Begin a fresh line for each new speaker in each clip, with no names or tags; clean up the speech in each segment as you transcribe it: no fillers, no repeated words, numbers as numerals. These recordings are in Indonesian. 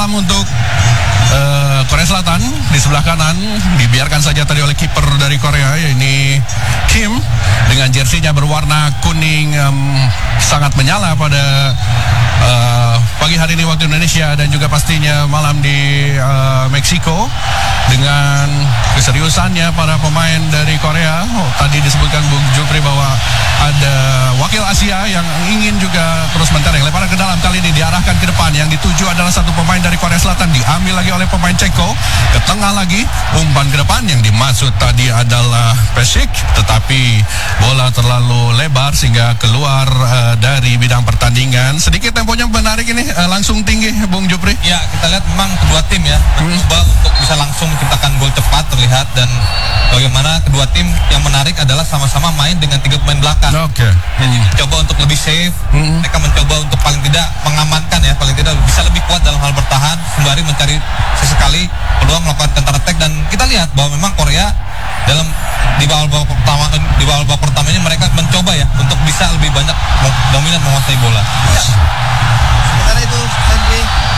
dalam untuk Korea Selatan. Di sebelah kanan dibiarkan saja tadi oleh kiper dari Korea, yakni Kim, dengan jersinya berwarna kuning sangat menyala pada pagi hari ini waktu Indonesia, dan juga pastinya malam di Meksiko. Dengan keseriusannya para pemain dari Korea, tadi disebutkan Bung Jupri bahwa ada wakil Asia yang ingin juga terus mentereng. Lemparan ke dalam kali ini diarahkan ke depan, yang dituju adalah satu pemain dari Korea Selatan, diambil lagi oleh pemain Ceko. Ke tengah lagi, umpan ke depan, yang dimaksud tadi adalah Pesik, tetapi bola terlalu lebar sehingga keluar dari bidang pertandingan. Sedikit temponya menarik ini, langsung tinggi Bung Jupri.
Ya, kita lihat memang kedua tim ya mencoba untuk bisa langsung menciptakan gol cepat terlihat, dan bagaimana kedua tim yang menarik adalah sama-sama main dengan 3 pemain belakang.
Oke.
Jadi mencoba untuk lebih safe, mereka mencoba untuk paling tidak mengamankan ya, paling tidak bisa lebih kuat dalam hal bertahan sembari mencari sesekali peluang melakukan counter attack. Dan kita lihat bahwa memang Korea dalam di babak pertama ini mereka mencoba ya untuk bisa lebih banyak dominan menguasai bola.
Ya. Sementara itu tadi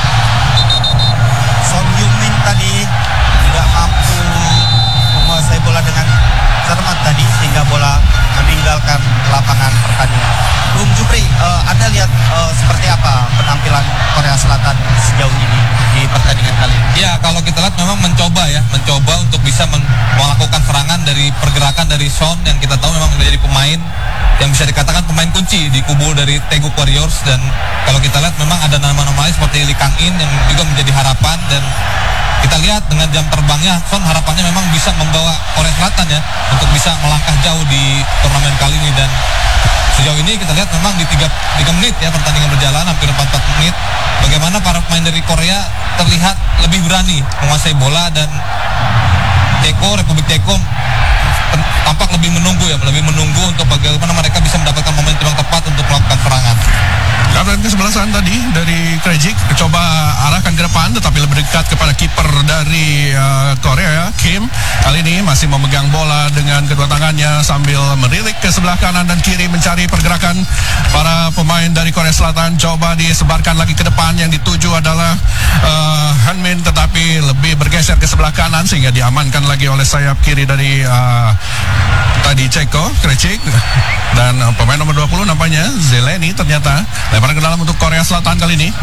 Son Heung-min tadi tidak mampu menguasai bola dengan cermat tadi, sehingga bola meninggalkan lapangan pertandingan. Bung Jupri, Anda lihat seperti apa penampilan Korea Selatan sejauh ini di pertandingan kali ini?
Ya, kalau kita lihat memang mencoba untuk bisa melakukan serangan dari pergerakan dari Son, yang kita tahu memang menjadi pemain yang bisa dikatakan pemain kunci di kubu dari Taeguk Warriors. Dan kalau kita lihat memang ada nama-nama lain seperti Lee Kang-in yang juga menjadi harapan, dan kita lihat dengan jam terbangnya Son, harapannya memang bisa membawa Korea Selatan ya untuk bisa melangkah jauh di turnamen kali ini. Dan sejauh ini kita lihat memang di 3 menit ya pertandingan berjalan, hampir 4 menit, bagaimana para pemain dari Korea terlihat lebih berani menguasai bola, dan Republik Ceko tampak lebih menunggu untuk bagaimana mereka bisa mendapatkan momentum yang tepat untuk melakukan serangan.
Kapten kesebelasan tadi dari Krejcik coba arahkan ke depan, tetapi lebih dekat kepada kiper dari Korea, Kim. Kali ini masih memegang bola dengan kedua tangannya sambil merilik ke sebelah kanan dan kiri mencari pergerakan para pemain dari Korea Selatan. Coba disebarkan lagi ke depan, yang dituju adalah Hanmin, tetapi lebih bergeser ke sebelah kanan sehingga diamankan lagi oleh sayap kiri dari tadi Ceko, Krejcik. Dan pemain nomor 20 nampaknya Zeleny ternyata. Lemparan ke dalam untuk Korea Selatan kali ini.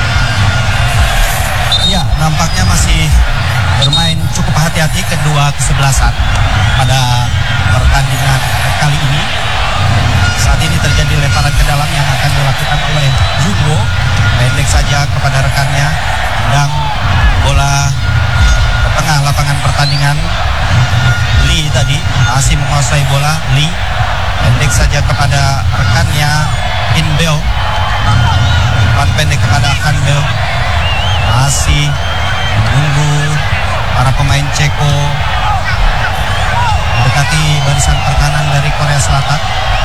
Ya, nampaknya masih bermain cukup hati-hati kedua kesebelasan pada pertandingan kali ini. Saat ini terjadi lemparan ke dalam yang akan dilakukan oleh Junwo, pendek saja kepada rekannya, dan bola ke tengah lapangan pertandingan. Lee tadi masih menguasai bola. Lee pendek saja kepada rekannya In Beo, umpan pendek kepada Han Beo, masih menunggu para pemain Ceko mendekati barisan pertahanan dari Korea Selatan.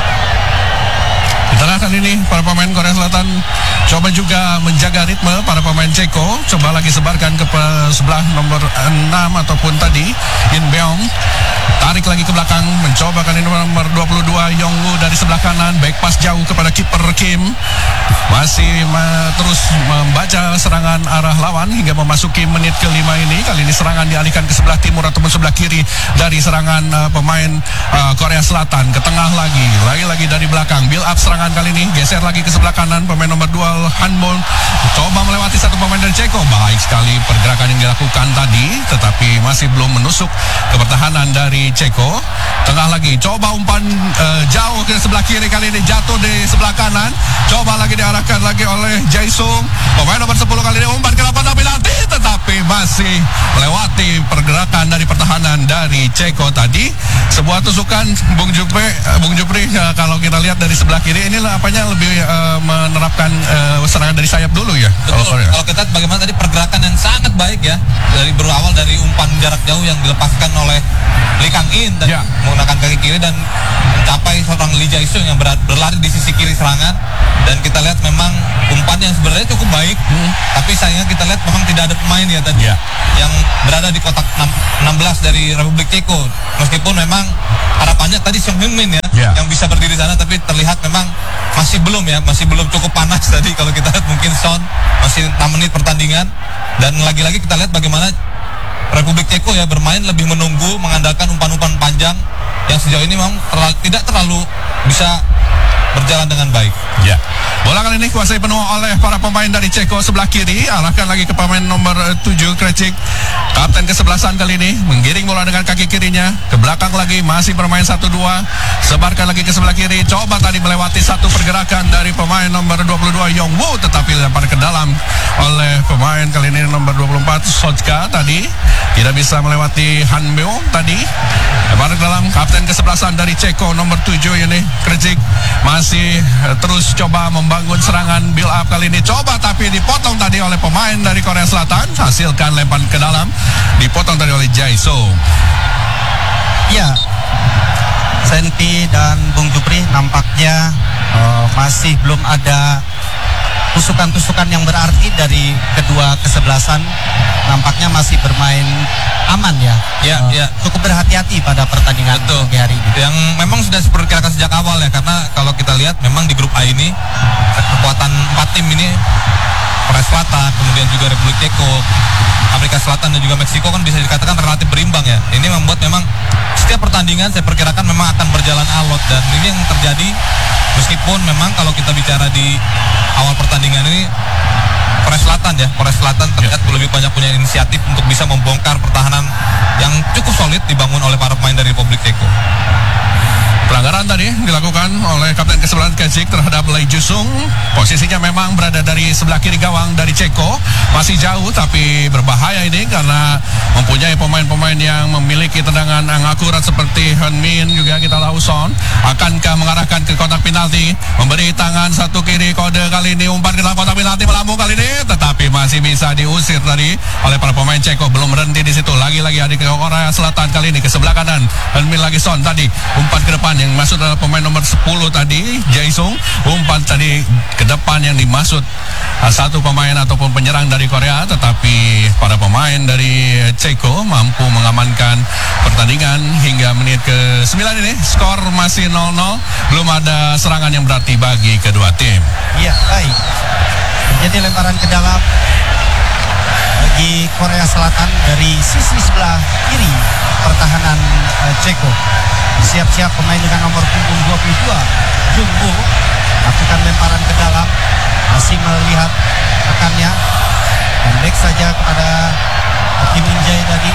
Di tengah kali ini para pemain Korea Selatan coba juga menjaga ritme para pemain Ceko. Coba lagi sebarkan ke sebelah nomor 6 ataupun tadi In Beong. Tarik lagi ke belakang, mencoba kali nomor 22 Yongwoo dari sebelah kanan, back pass jauh kepada kiper Kim. Masih terus membaca serangan arah lawan hingga memasuki menit ke-5 ini. Kali ini serangan dialihkan ke sebelah timur ataupun sebelah kiri dari serangan pemain Korea Selatan. Ke tengah lagi dari belakang, build up serangan kali ini, geser lagi ke sebelah kanan. Pemain nomor 2 Hanbol coba melewati satu pemain dari Ceko. Baik sekali pergerakan yang dilakukan tadi, tetapi masih belum menusuk ke pertahanan dari Ceko. Tengah lagi, coba umpan jauh ke sebelah kiri, kali ini jatuh di sebelah kanan. Coba lagi diarahkan lagi oleh Jae-sung. Pemain nomor 10 kali ini umpan ke lapangan penalti, tetapi masih melewati pergerakan dari pertahanan dari Ceko tadi. Sebuah tusukan Bung Jupri, kalau kita lihat dari sebelah kiri ini apanya lebih menerapkan serangan dari sayap dulu ya.
Betul. Kalau kita lihat bagaimana tadi pergerakan yang sangat baik ya, dari berawal dari umpan jarak jauh yang dilepaskan oleh Lee Kang-in dan menggunakan kaki kiri dan mencapai disertai seorang Lee Jae-sung yang berlari di sisi kiri serangan, dan kita lihat memang umpan yang sebenarnya cukup baik, tapi sayangnya kita lihat memang tidak ada pemain ya tadi yang berada di kotak 16 dari Republik Ceko. Meskipun memang harapannya tadi Song Heung-min yang bisa berdiri sana, tapi terlihat memang masih belum cukup panas tadi. Kalau kita lihat mungkin Son masih 6 menit pertandingan, dan lagi-lagi kita lihat bagaimana Republik Ceko ya bermain lebih menunggu, mengandalkan umpan-umpan panjang yang sejauh ini memang tidak terlalu bisa berjalan dengan baik.
Ya. Bola kali ini kuasai penuh oleh para pemain dari Ceko sebelah kiri. Arahkan lagi ke pemain nomor 7 Krejcik. Kapten kesebelasan kali ini menggiring bola dengan kaki kirinya ke belakang lagi, masih bermain 1-2. Sebarkan lagi ke sebelah kiri. Coba tadi melewati satu pergerakan dari pemain nomor 22 Yongwoo, tetapi lempar ke dalam oleh pemain kali ini nomor 24 Sojka tadi. Tidak bisa melewati Han Beong tadi. Lempar ke dalam, kapten kesebelasan dari Ceko nomor 7 ini Krejcik masih terus coba membangun serangan build up kali ini. Coba tapi dipotong tadi oleh pemain dari Korea Selatan. Hasilkan lempar ke dalam, dipotong tadi oleh Jae-sung.
Ya, Senti dan Bung Jupri nampaknya masih belum ada tusukan-tusukan yang berarti dari kedua kesebelasan. Nampaknya masih bermain aman ya. Cukup berhati-hati pada pertandingan pagi hari ini.
Yang memang sudah diperkirakan sejak awal ya, karena kalau kita lihat memang di grup A ini kekuatan 4 tim ini, Korea Selatan, kemudian juga Republik Ceko, Afrika Selatan dan juga Meksiko kan bisa dikatakan relatif berimbang ya. Ini membuat memang setiap pertandingan saya perkirakan memang akan berjalan alot, dan ini yang terjadi meskipun memang kalau kita bicara di awal pertandingan ini Korea Selatan terlihat lebih banyak punya inisiatif untuk bisa membongkar pertahanan yang cukup solid dibangun oleh para pemain dari Republik Ceko.
Pelanggaran tadi dilakukan oleh kapten kesebelasan Krejcik terhadap Lee Jae-sung. Posisinya memang berada dari sebelah kiri gawang dari Ceko. Masih jauh tapi berbahaya ini karena mempunyai pemain-pemain yang memiliki tendangan yang akurat seperti Heung-min, juga kita tahu Son. Akankah mengarahkan ke kotak penalti, memberi tangan satu kiri, kode kali ini umpan ke dalam kotak penalti, melambung kali ini, tetapi masih bisa diusir tadi oleh para pemain Ceko. Belum berhenti di situ, lagi-lagi adik Korea Selatan kali ini ke sebelah kanan. Heung-min lagi Son tadi umpan ke depan, yang masuk adalah pemain nomor 10 tadi Jae-sung. Umpan tadi ke depan yang dimaksud satu pemain ataupun penyerang dari Korea, tetapi para pemain dari Ceko mampu mengamankan pertandingan hingga menit ke-9 ini. Skor masih 0-0, belum ada serangan yang berarti bagi kedua tim.
Iya, baik. Jadi lemparan ke dalam bagi Korea Selatan dari sisi sebelah kiri pertahanan Ceko. Siap-siap pemain dengan nomor punggung 22 Jungwoo lakukan lemparan ke dalam, masih melihat rekannya, pendek saja kepada Kim Min-jae tadi.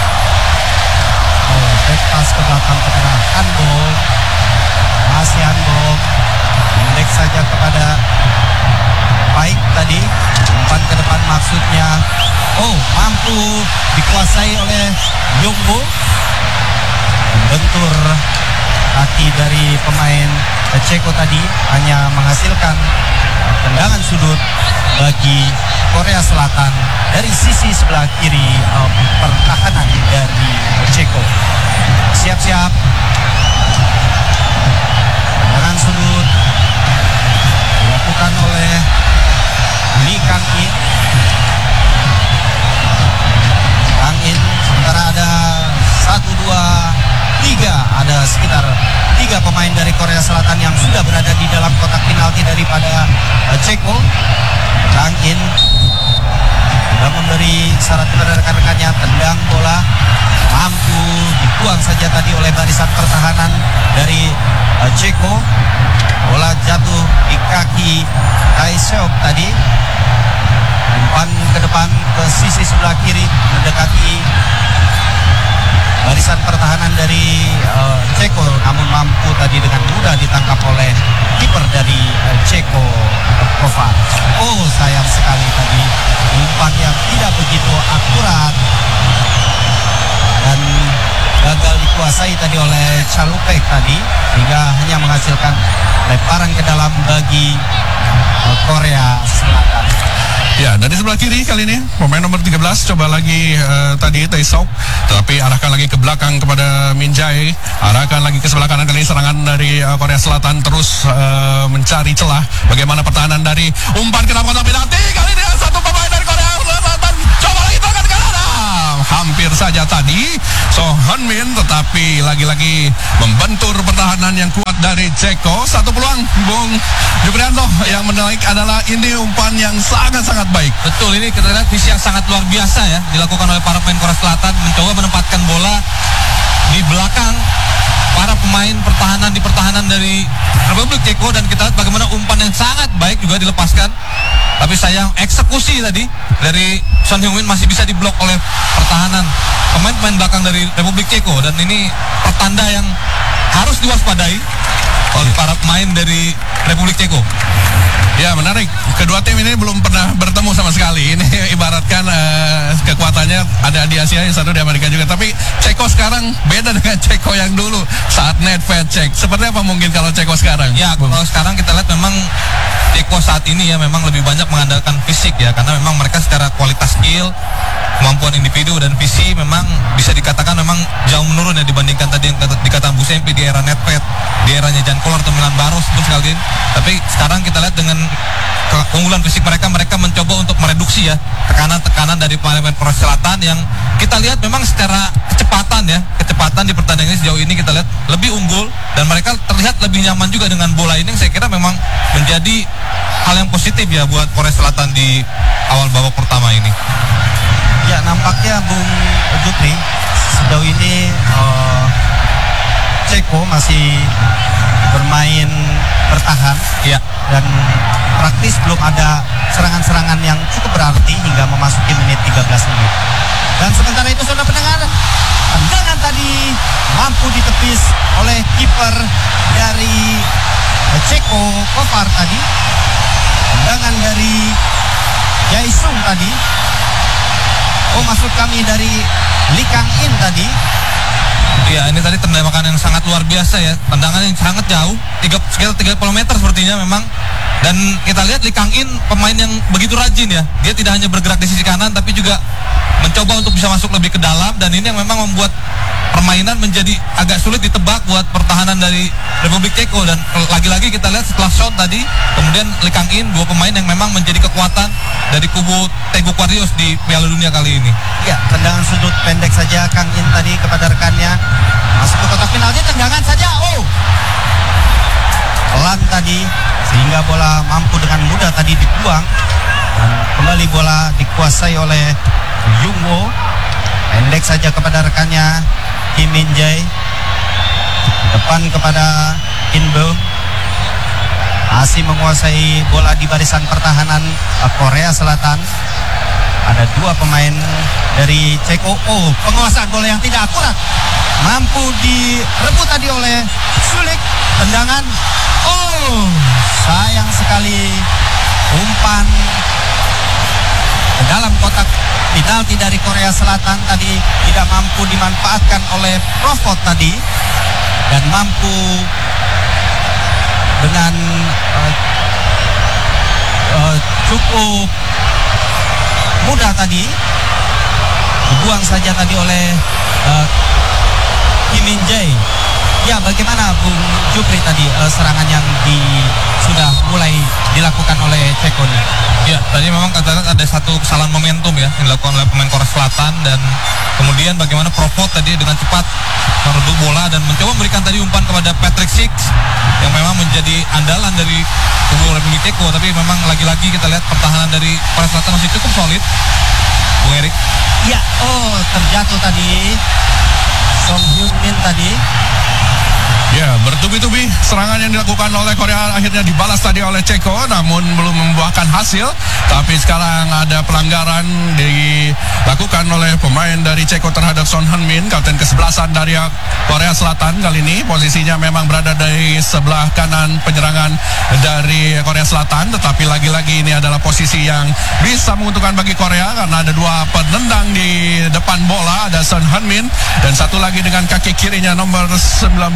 Back pass ke belakang kepada Hanbok, masih Hanbok, pendek saja kepada Baik tadi, umpan ke depan maksudnya. Mampu dikuasai oleh Jungwoo. Bentur kaki dari pemain Ceko tadi hanya menghasilkan tendangan sudut bagi Korea Selatan dari sisi sebelah kiri pertahanan dari Ceko. Siap-siap, tendangan sudut dilakukan oleh Lee Kang-in. Kang-in, sementara ada 1, 2, 3, ada sekitar 3 pemain dari Korea Selatan yang sudah berada di dalam kotak penalti daripada Ceko. Kang-in sudah memberi isyarat kepada rekan-rekannya, tendang bola, mampu dibuang saja tadi oleh barisan pertahanan dari Ceko. Bola jatuh di kaki Tae-seok tadi. Umpan ke depan ke sisi sebelah kiri mendekati barisan pertahanan dari Ceko, namun mampu tadi dengan mudah ditangkap oleh kiper dari Ceko, Kovac. Sayang sekali tadi umpan yang tidak begitu akurat dan gagal dikuasai tadi oleh Chalupek tadi, sehingga hanya menghasilkan lemparan ke dalam bagi Korea Selatan.
Ya, dari sebelah kiri kali ini pemain nomor 13 coba lagi tadi Taesok, tetapi arahkan lagi ke belakang kepada Min Jae, arahkan lagi ke sebelah kanan. Kali ini serangan dari Korea Selatan terus mencari celah. Bagaimana pertahanan dari umpan ke dalam kotak penalti. Kali ini satu pemain dari Korea Selatan coba lagi belakang ke kanan. Hampir saja tadi Son Heung-min, tetapi lagi-lagi membentur pertahanan yang kuat dari Ceko. Satu peluang Bung Juprianto yang menarik adalah ini umpan yang sangat-sangat baik.
Betul, ini kita lihat visi yang sangat luar biasa ya dilakukan oleh para pemain Korea Selatan, mencoba menempatkan bola di belakang para pemain pertahanan dari Republik Ceko, dan kita lihat bagaimana umpan yang sangat baik juga dilepaskan. Tapi sayang eksekusi tadi dari Son Heung-min masih bisa diblok oleh pertahanan pemain-pemain belakang dari Republik Ceko, dan ini pertanda yang harus diwaspadai oleh para pemain dari Republik Ceko.
Ya, menarik. Kedua tim ini belum pernah bertemu sama sekali. Ini ibaratkan kekuatannya ada di Asia, yang satu di Amerika juga. Tapi Ceko sekarang beda dengan Ceko yang dulu saat Nedved cek. Seperti apa mungkin kalau Ceko sekarang?
Ya, kalau sekarang kita lihat memang Ceko saat ini ya memang lebih banyak mengandalkan fisik ya, karena memang mereka secara kualitas skill, kemampuan individu dan visi memang bisa dikatakan memang jauh menurun ya dibandingkan tadi yang dikatakan Bu Sempi di era Nedved, di eranya Jan Koller atau Milan Baros pun sekali. Tapi sekarang kita lihat dengan keunggulan fisik mereka mencoba untuk mereduksi ya tekanan dari pemain Korea Selatan yang kita lihat memang secara kecepatan di pertandingan sejauh ini kita lihat lebih unggul, dan mereka terlihat lebih nyaman juga dengan bola ini, yang saya kira memang menjadi hal yang positif ya buat Korea Selatan di awal babak pertama ini.
Ya, nampaknya Bung Jupri sejauh ini Ceko masih bermain bertahan
ya,
dan praktis belum ada serangan-serangan yang cukup berarti hingga memasuki menit 13 ini. Dan sementara itu saudara pendengar, tendangan tadi mampu ditepis oleh kiper dari Ceko, Kovar tadi. Tendangan dari Jae-sung tadi. Maksud kami dari Lee Kang-in tadi.
Ya, ini tadi tembakan yang sangat luar biasa ya, tendangan yang sangat jauh, sekitar 30 meter sepertinya memang. Dan kita lihat Lee Kang-in pemain yang begitu rajin ya, dia tidak hanya bergerak di sisi kanan tapi juga mencoba untuk bisa masuk lebih ke dalam, dan ini yang memang membuat permainan menjadi agak sulit ditebak buat pertahanan dari Republik Ceko. Dan lagi-lagi kita lihat setelah Son tadi, kemudian Lee Kang-in, dua pemain yang memang menjadi kekuatan dari kubu Taeguk Warriors di Piala Dunia kali ini.
Ya, tendangan sudut pendek saja Kang-in tadi kepada rekannya, masuk ke kotak penalti, tendangan saja, pelan tadi sehingga bola mampu dengan mudah tadi dibuang, dan kembali bola dikuasai oleh Jungwo, pendek saja kepada rekannya Kim Min Jae, depan kepada Kim Beom, masih menguasai bola di barisan pertahanan Korea Selatan. Ada dua pemain dari Ceko. Penguasaan bola yang tidak akurat, mampu direbut tadi oleh Sulik. Tendangan, sayang sekali umpan ke dalam kotak penalti dari Korea Selatan tadi tidak mampu dimanfaatkan oleh Provot tadi, dan mampu dengan cukup mudah tadi dibuang saja tadi oleh Kim Min Jae. Ya, bagaimana Bung Jupri tadi serangan yang sudah mulai dilakukan oleh Ceko ini?
Ya, tadi memang katakan ada satu kesalahan momentum ya yang dilakukan oleh pemain Korea Selatan, dan kemudian bagaimana Provot tadi dengan cepat merebut bola dan mencoba memberikan tadi umpan kepada Patrick Six yang memang menjadi andalan dari kubu Republik Ceko. Tapi memang lagi-lagi kita lihat pertahanan dari Korea Selatan masih cukup solid, Bung Erik.
Ya, terjatuh tadi Son Heung-min tadi.
Ya, bertubi-tubi serangan yang dilakukan oleh Korea akhirnya dibalas tadi oleh Ceko, namun belum membuahkan hasil. Tapi sekarang ada pelanggaran dilakukan oleh pemain dari Ceko terhadap Son Heung-min, kapten kesebelasan dari Korea Selatan. Kali ini posisinya memang berada dari sebelah kanan penyerangan dari Korea Selatan, tetapi lagi-lagi ini adalah posisi yang bisa menguntungkan bagi Korea karena ada dua penendang di depan bola, ada Son Heung-min dan satu lagi dengan kaki kirinya nomor 19 atau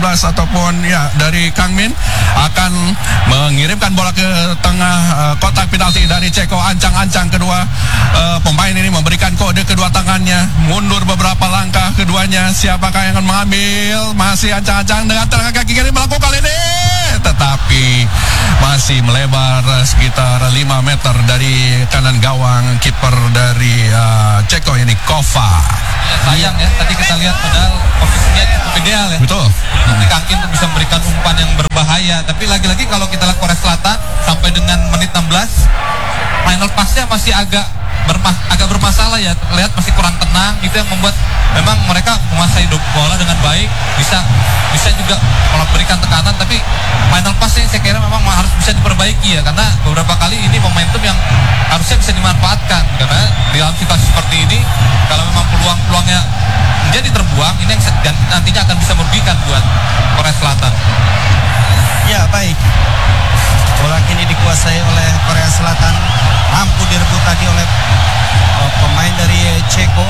ataupun ya dari Kang Min akan mengirimkan bola ke tengah kotak penalti dari Ceko. Ancang-ancang kedua pemain ini memberikan kode kedua tangannya, mundur beberapa langkah keduanya. Siapakah yang akan mengambil? Masih ancang-ancang dengan tengah kaki kiri melakukan ini, tetapi masih melebar sekitar 5 meter dari kanan gawang kiper dari Ceko ini, Kova.
Ya, sayang ya, tadi kita lihat padahal posisinya cukup ideal ya.
Betul.
Untuk Kang In untuk bisa memberikan umpan yang berbahaya. Tapi lagi-lagi kalau kita lihat Korea Selatan sampai dengan menit 16, final pass-nya masih agak bermasalah ya. Terlihat masih kurang tenang, itu yang membuat memang mereka menguasai bola dengan baik, bisa juga memberikan tekanan, tapi final pass-nya saya kira memang harus bisa diperbaiki ya, karena beberapa kali ini momentum yang harusnya bisa dimanfaatkan, karena di dalam situasi seperti ini kalau memang peluang-peluangnya menjadi terbuang, ini yang nantinya akan bisa merugikan buat Korea Selatan.
Ya, baik. Bola kini dikuasai oleh Korea Selatan, mampu direbut tadi oleh pemain dari Ceko.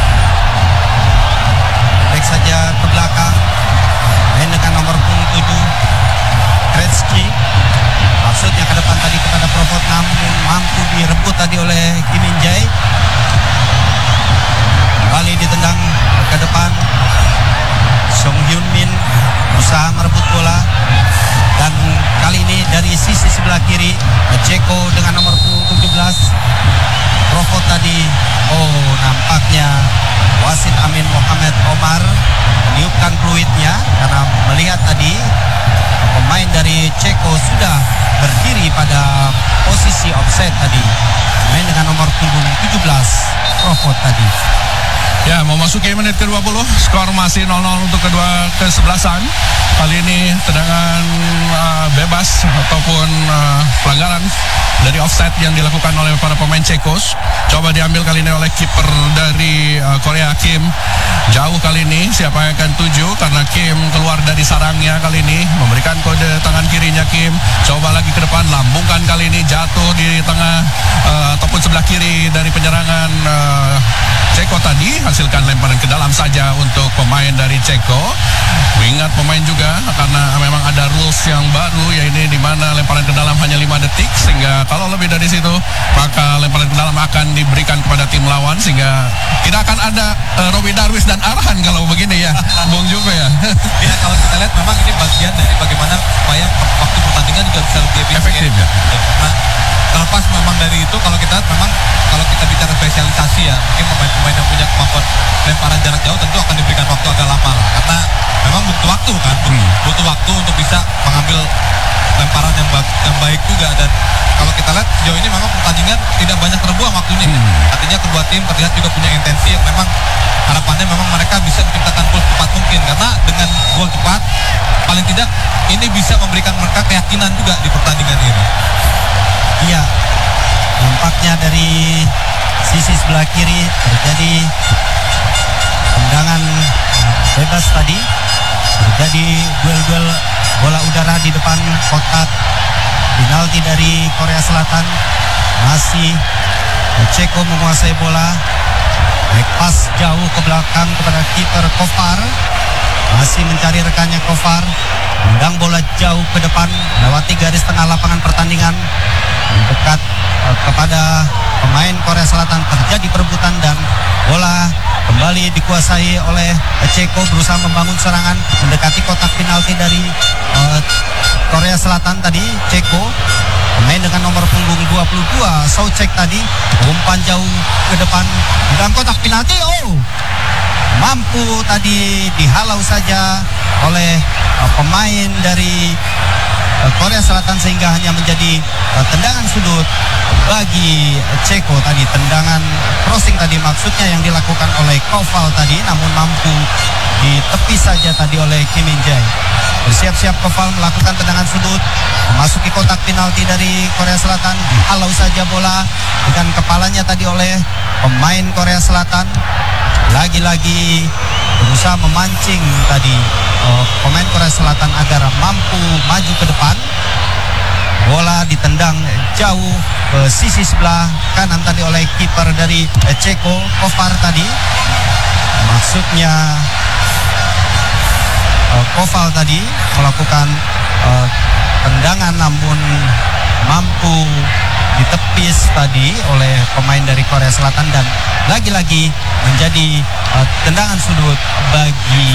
Baik saja ke belakang, main dengan nomor 7 Gretzky. Maksudnya ke depan tadi kepada Provot, namun mampu direbut tadi oleh Kim Min Jae. Kembali ditendang ke depan, Song Hyun Min berusaha merebut bola, dan kali ini dari sisi sebelah kiri Ceko dengan nomor 17 Provot tadi. Nampaknya wasit Amin Mohamed Omar meniupkan fluidnya karena melihat tadi pemain dari Ceko sudah berdiri pada posisi offside tadi. Main dengan nomor punggung 17 Provot tadi.
Ya, memasuki menit ke-20, skor masih 0-0 untuk kedua kesebelasan. Kali ini tendangan bebas ataupun pelanggaran dari offside yang dilakukan oleh para pemain Cekos. Coba diambil kali ini oleh kiper dari Korea, Kim. Jauh kali ini, siapa yang akan tuju? Karena Kim keluar dari sarangnya kali ini, memberikan kode tangan kirinya Kim. Coba lagi ke depan, lambungkan kali ini, jatuh di tengah ataupun sebelah kiri dari penyerangan Ceko tadi. Hasilkan lemparan ke dalam saja untuk pemain dari Ceko. Ingat pemain juga karena memang ada rules yang baru, yaitu di mana lemparan ke dalam hanya 5 detik, sehingga kalau lebih dari situ maka lemparan ke dalam akan diberikan kepada tim lawan, sehingga tidak akan ada Robby Darwis dan Arhan kalau begini ya, Bung Juve ya.
Ya, kalau kita lihat memang ini bagian dari bagaimana supaya waktu pertandingan juga bisa lebih
Efektif ya.
Karena terlepas memang dari itu, kalau kita lihat memang kalau kita bicara spesialisasi ya, mungkin pemain-pemain yang punya kemampuan lemparan jarak jauh tentu akan diberikan waktu agak lama lah, karena memang butuh waktu kan, butuh waktu untuk bisa mengambil lemparan yang baik juga. Dan kalau kita lihat sejauh ini memang pertandingan tidak banyak terbuang waktunya. Artinya kedua tim terlihat juga punya intensi yang memang harapannya memang mereka bisa menciptakan gol cepat mungkin, karena dengan gol cepat paling tidak ini bisa memberikan mereka keyakinan juga di pertandingan ini.
Iya, nampaknya dari sisi sebelah kiri terjadi tendangan bebas tadi, terjadi duel-duel bola udara di depan kotak penalti dari Korea Selatan. Masih Ceko menguasai bola, back pass jauh ke belakang kepada kiper Kovar, masih mencari rekannya Kovar, tendang bola jauh ke depan melewati garis tengah lapangan pertandingan, mendekat kepada pemain Korea Selatan. Terjadi perebutan dan bola kembali dikuasai oleh Ceko, berusaha membangun serangan mendekati kotak penalti dari Korea Selatan tadi. Ceko, pemain dengan nomor punggung 22 Soucek tadi, umpan jauh ke depan dalam kotak penalti. Mampu tadi dihalau saja oleh pemain dari Korea Selatan, sehingga hanya menjadi tendangan sudut bagi Ceko tadi. Tendangan crossing tadi maksudnya yang dilakukan oleh Koval tadi, namun mampu ditepis saja tadi oleh Kim Min Jae. Bersiap-siap Koval melakukan tendangan sudut memasuki kotak penalti dari Korea Selatan. Dihalau saja bola dengan kepalanya tadi oleh pemain Korea Selatan. Lagi-lagi berusaha memancing tadi pemain Korea Selatan agar mampu maju ke depan. Bola ditendang jauh ke sisi sebelah kanan tadi oleh kiper dari Ceko, Kovar tadi. Maksudnya Koval tadi melakukan tendangan namun mampu ditepis tadi oleh pemain dari Korea Selatan dan lagi-lagi menjadi tendangan sudut bagi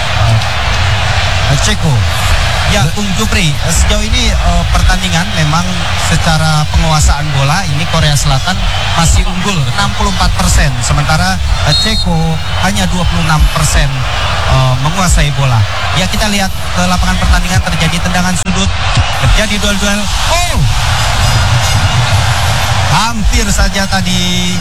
Ceko. Ya, Bung Jupri, sejauh ini pertandingan memang secara penguasaan bola ini Korea Selatan masih unggul 64%, sementara Ceko hanya 26% menguasai bola. Ya, kita lihat ke lapangan pertandingan, terjadi tendangan sudut, terjadi duel-duel. Oh, hampir saja tadi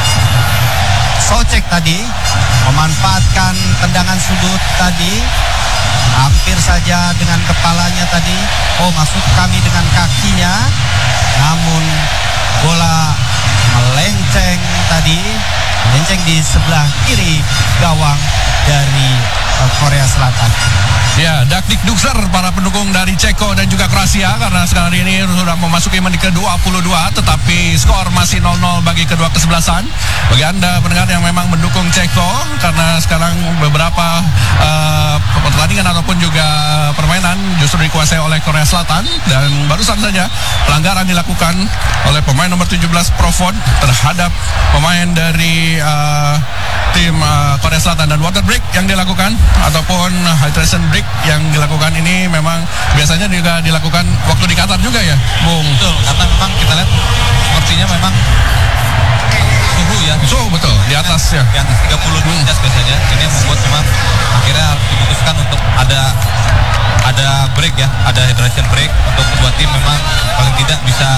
Socek tadi memanfaatkan tendangan sudut tadi, hampir saja dengan kepalanya tadi. Oh, maksud kami dengan kakinya, namun bola melenceng tadi, melenceng di sebelah kiri gawang dari Korea Selatan.
Ya, Dakdik Dukser para pendukung dari Ceko dan juga Kroasia, karena sekarang ini sudah memasuki menit ke-22, tetapi skor masih 0-0 bagi kedua kesebelasan. Bagi Anda pendengar yang memang mendukung Ceko, karena sekarang beberapa pertandingan ataupun juga permainan justru dikuasai oleh Korea Selatan, dan barusan saja pelanggaran dilakukan oleh pemain nomor 17 Provod terhadap pemain dari tim Korea Selatan, dan water break yang dilakukan ataupun hydration break yang dilakukan ini memang biasanya juga dilakukan waktu di Qatar juga ya, Bung?
Betul, karena memang kita lihat sepertinya memang suhu ya.
Suhu betul, di atas ya.
Di atas 30 derajat biasanya. Ini yang membuat memang akhirnya harus diputuskan untuk ada break ya, ada hydration break untuk kedua tim, memang paling tidak bisa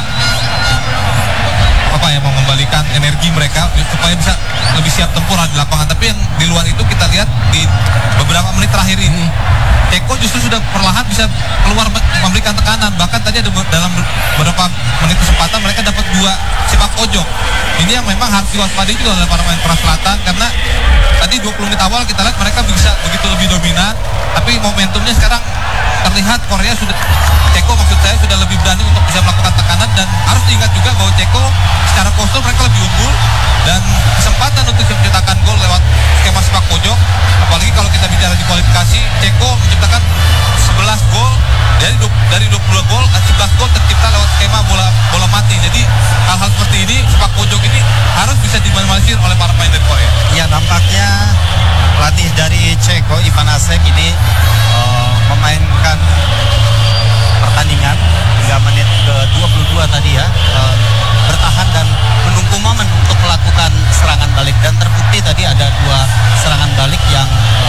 mengembalikan energi mereka supaya bisa lebih siap tempur di lapangan. Tapi yang di luar itu kita lihat di beberapa menit terakhir ini Ceko justru sudah perlahan bisa keluar memberikan tekanan. Bahkan tadi ada dalam beberapa menit kesempatan mereka dapat 2 sepak pojok. Ini yang memang harus diwaspadai juga oleh para pemain Korea Selatan, karena tadi 20 menit awal kita lihat mereka bisa begitu lebih dominan, tapi momentumnya sekarang terlihat Korea Ceko maksud saya sudah lebih berani untuk bisa melakukan tekanan. Dan harus diingat juga bahwa Ceko secara postur mereka lebih unggul, dan kesempatan untuk menciptakan gol lewat skema sepak pojok, apalagi kalau kita bicara di kualifikasi, Ceko menciptakan 11 gol dari 22 gol, 11 gol tercipta lewat skema bola mati. Jadi hal-hal seperti ini, sepak pojok ini harus bisa diminimalisir oleh para pemain dari Korea.
Ya, nampaknya pelatih dari Ceko, Ivan Asek ini memainkan pertandingan hingga menit ke-22 tadi ya, bertahan dan menunggu momen untuk melakukan serangan balik, dan terbukti tadi ada 2 serangan balik yang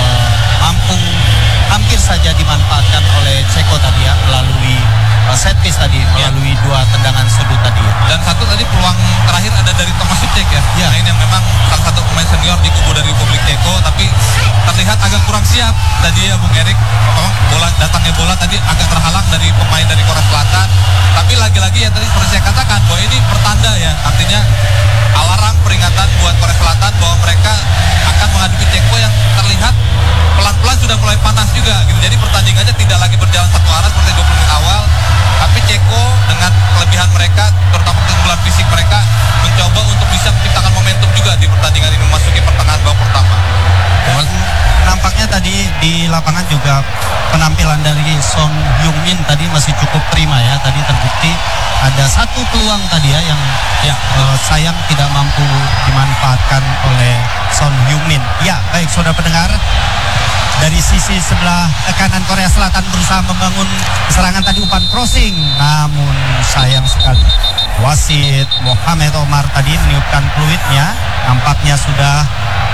mampu hampir saja dimanfaatkan oleh Ceko tadi ya, melalui set piece tadi, melalui 2 tendangan sudut tadi ya.
Dan satu tadi peluang terakhir ada dari Tomasic ya, pemain yang memang salah satu pemain senior di kubu dari Republik Ceko, tapi terlihat agak kurang siap tadi ya, Bung Erik. Datangnya bola tadi agak terhalang dari pemain dari Korea Selatan. Tapi lagi-lagi ya tadi seperti saya katakan bahwa ini pertanda ya, artinya alarm peringatan buat Korea Selatan bahwa mereka akan menghadapi Ceko yang terlihat pelan-pelan sudah mulai panas juga gitu. Jadi pertandingannya tidak lagi berjalan satu arah seperti 20 menit awal, tapi Ceko dengan kelebihan mereka, terutama keunggulan fisik mereka, mencoba untuk bisa menciptakan momentum juga di pertandingan ini memasuki pertengahan babak pertama.
Dan nampaknya tadi di lapangan juga penampilan dari Son Heung-min tadi masih cukup prima ya. Tadi terbukti ada 1 peluang tadi ya yang sayang tidak mampu dimanfaatkan oleh Son Heung-min. Ya, baik saudara pendengar, dari sisi sebelah kanan Korea Selatan berusaha membangun serangan tadi, umpan crossing, namun sayang sekali wasit Mohamed Omar tadi meniupkan peluitnya. Nampaknya sudah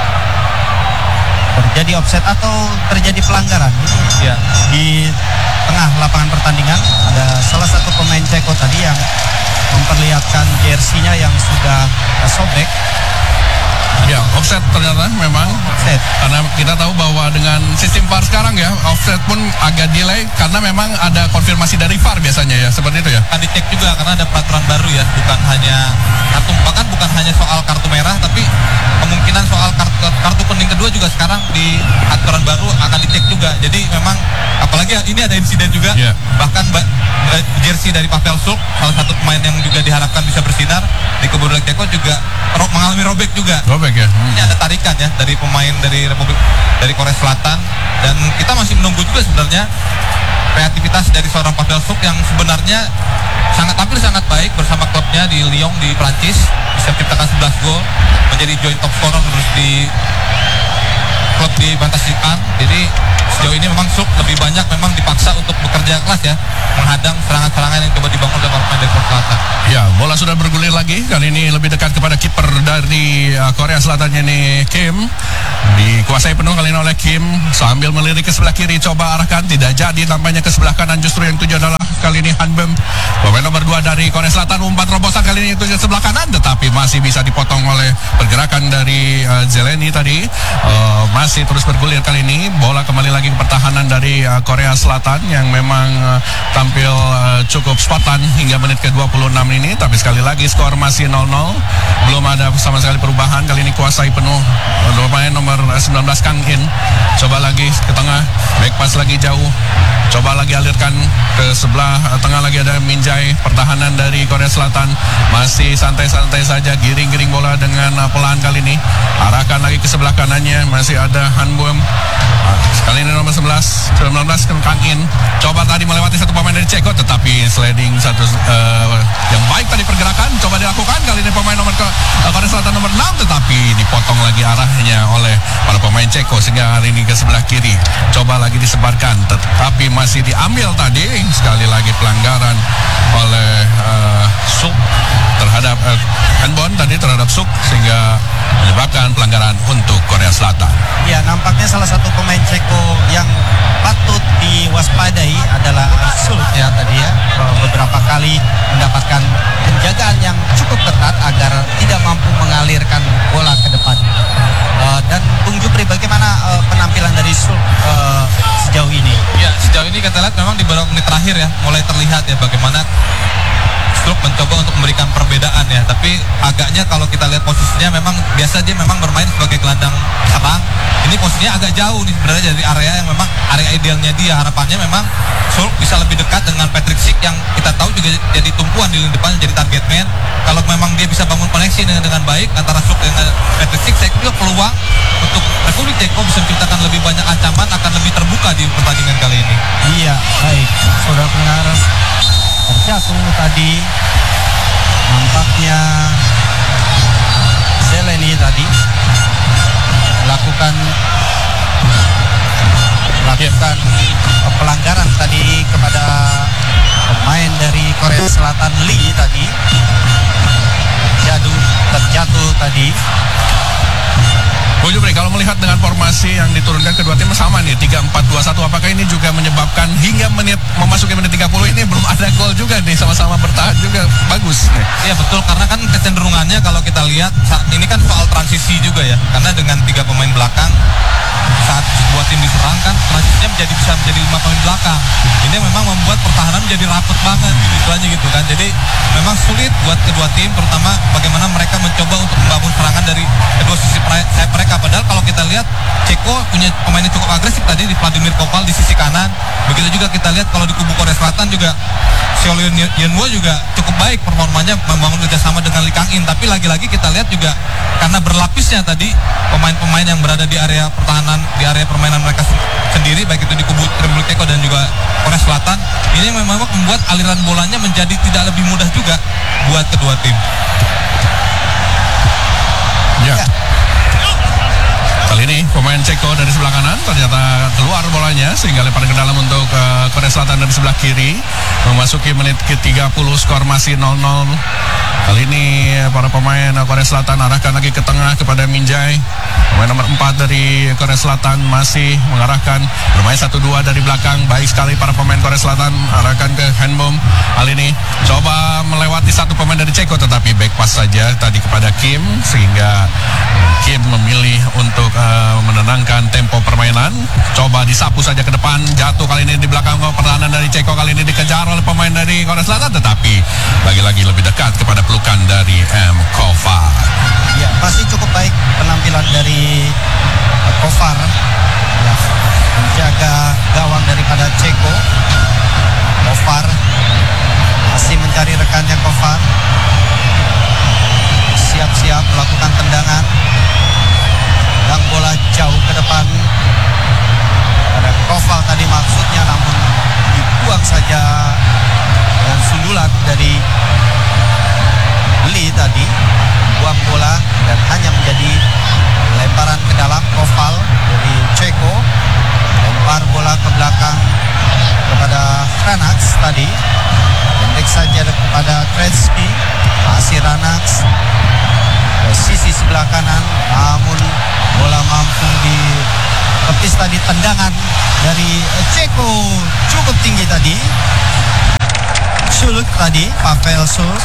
terjadi offset atau terjadi pelanggaran ya. Di tengah lapangan pertandingan ada salah satu pemain Ceko tadi yang memperlihatkan jersinya yang sudah sobek.
Ya, offset ternyata memang
Offset.
karena kita tahu bahwa dengan sistem VAR sekarang ya, offset pun agak delay karena memang ada konfirmasi dari VAR biasanya ya, seperti itu ya.
Akan dicek juga karena ada peraturan baru ya, bukan hanya soal kartu merah, tapi kemungkinan kemungkinan soal kartu kuning kedua juga sekarang di aturan baru akan dicek juga. Jadi memang apalagi ini ada insiden juga, bahkan jersey dari Pavel Sulk, salah satu pemain yang juga diharapkan bisa bersinar di kubu Black Ceko juga mengalami robek juga.
Robek ya.
Ini ada tarikan ya dari pemain dari Korea Selatan, dan kita masih menunggu juga sebenarnya kreativitas dari seorang Pavel Sulk yang sebenarnya tampil sangat baik bersama klubnya di Lyon di Prancis, bisa menciptakan 11 gol, menjadi joint top scorer terus di klub di Bundesliga. Jadi sejauh ini memang Sulk lebih banyak memang dipaksa untuk bekerja keras ya, menghadang serangan-serangan yang coba dibangun oleh pemain dari Korea Selatan.
Ya, bola sudah bergulir lagi. Kali ini lebih dekat kepada kiper dari Korea Selatannya nih, Kim. Dikuasai penuh kali ini oleh Kim sambil melirik ke sebelah kiri, coba arahkan, tidak jadi, tampaknya ke sebelah kanan, justru yang tuju adalah kali ini Hanbem, pemain nomor 2 dari Korea Selatan. Umpan terobosan kali ini itu sebelah kanan, tetapi masih bisa dipotong oleh pergerakan dari Zeleny tadi. Masih terus bergulir kali ini. Bola kembali lagi ke pertahanan dari Korea Selatan yang memang tampil cukup spartan hingga menit ke-26 ini. Tapi sekali lagi skor masih 0-0, belum ada sama sekali perubahan. Kali ini kuasai penuh pemain nomor 19 Kang In. Coba lagi ke tengah, back pass lagi jauh, coba lagi alirkan ke sebelah tengah, lagi ada Minjai. Pertahanan dari Korea Selatan masih santai-santai saja, giring-giring bola dengan pelan kali ini, arahkan lagi ke sebelah kanannya, masih ada Hanbom. Kali ini nomor 19 Kang In, coba tadi melewati satu pemain dari Ceko, tetapi sliding satu yang baik tadi pergerakan coba dilakukan kali ini pemain nomor Korea Selatan nomor 6, tetapi dipotong lagi arahnya oleh para pemain Ceko sehingga hari ini ke sebelah kiri. Coba lagi disebarkan, tetapi masih diambil tadi. Sekali lagi pelanggaran oleh Suk terhadap handball tadi terhadap Suk, sehingga menyebabkan pelanggaran untuk Korea Selatan.
Ya, nampaknya salah satu pemain Ceko yang patut diwaspadai adalah Sulk ya tadi ya. Beberapa kali mendapatkan penjagaan yang cukup ketat agar tidak mampu mengalirkan bola ke depan. Dan Bung Jupri, bagaimana penampilan dari Sulk sejauh ini?
Ya, sejauh ini kita lihat memang di beberapa menit terakhir ya mulai terlihat ya bagaimana Sulk mencoba untuk memberikan perbedaan ya, tapi agaknya kalau kita lihat posisinya memang biasa dia memang bermain sebagai gelandang serang. Ini posisinya agak jauh nih sebenarnya dari area yang memang area idealnya dia. Harapannya memang Sulk bisa lebih dekat dengan Patrick Schick yang kita tahu juga jadi tumpuan di lini depan, jadi target man. Kalau memang dia bisa bangun koneksi dengan baik antara Sulk dengan Patrick Schick, saya kira peluang untuk Republik Ceko bisa menciptakan lebih banyak ancaman akan lebih terbuka di pertandingan kali ini.
Iya, baik. Saudara pendengar, terjatuh tadi nampaknya Zeleny tadi melakukan pelanggaran tadi kepada pemain dari Korea Selatan Lee tadi, terjatuh tadi.
Bu Jupri, kalau melihat dengan formasi yang diturunkan kedua tim sama nih 3-4-2-1, apakah ini juga menyebabkan hingga memasuki menit 30 ini belum ada gol juga nih, sama-sama bertahan juga bagus nih.
Iya betul, karena kan kecenderungannya kalau kita lihat saat ini kan soal transisi juga ya, karena dengan 3 pemain belakang saat sebuah tim diserang kan transisinya bisa menjadi 5 pemain belakang. Ini memang membuat pertahanan menjadi rapet banget istilahnya gitu kan. Jadi memang sulit buat kedua tim, terutama bagaimana mereka mencoba untuk membangun serangan dari kedua sisi sayap mereka. Padahal kalau kita lihat Ceko punya pemain yang cukup agresif tadi di Vladimir Koval di sisi kanan. Begitu juga kita lihat kalau di kubu Korea Selatan juga Seol Yeonwo juga cukup baik performanya membangun kerjasama dengan Lee Kang In. Tapi lagi-lagi kita lihat juga karena berlapisnya tadi pemain-pemain yang berada di area pertahanan, di area permainan mereka sendiri, baik itu di kubu Republik Ceko dan juga Korea Selatan, ini memang membuat aliran bolanya menjadi tidak lebih mudah juga buat kedua tim.
Ya. Kali ini pemain Ceko dari sebelah kanan ternyata keluar bolanya sehingga lempar ke dalam untuk Korea Selatan dari sebelah kiri. Memasuki menit ke-30, skor masih 0-0. Kali ini para pemain Korea Selatan arahkan lagi ke tengah kepada Minjai. Pemain nomor 4 dari Korea Selatan masih mengarahkan, bermain 1-2 dari belakang. Baik sekali para pemain Korea Selatan, arahkan ke Hanbom. Kali ini coba melewati satu pemain dari Ceko, tetapi back pass saja tadi kepada Kim, sehingga Kim memilih untuk menenangkan tempo permainan. Coba disapu saja ke depan, jatuh kali ini di belakang pertahanan dari Ceko. Kali ini dikejar oleh pemain dari Korea Selatan, tetapi lagi-lagi lebih dekat kepada pelukan dari M. Kovar.
Ya, pasti cukup baik penampilan penampilan dari Kovar yang menjaga gawang daripada Ceko. Kovar masih mencari rekannya. Kovar siap-siap melakukan tendangan, dan bola jauh ke depan. Ada Koval tadi maksudnya, namun dibuang saja dengan sundulan dari Lee tadi. Buang bola dan hanya menjadi lemparan ke dalam. Koval dari Ceko lempar bola ke belakang kepada Ranax tadi. Pendek saja kepada Kretsky. Masih Ranax ke sisi sebelah kanan, namun bola mampu ditepis tadi. Tendangan dari Ceko cukup tinggi tadi. Sulut tadi, Pavel Sulut.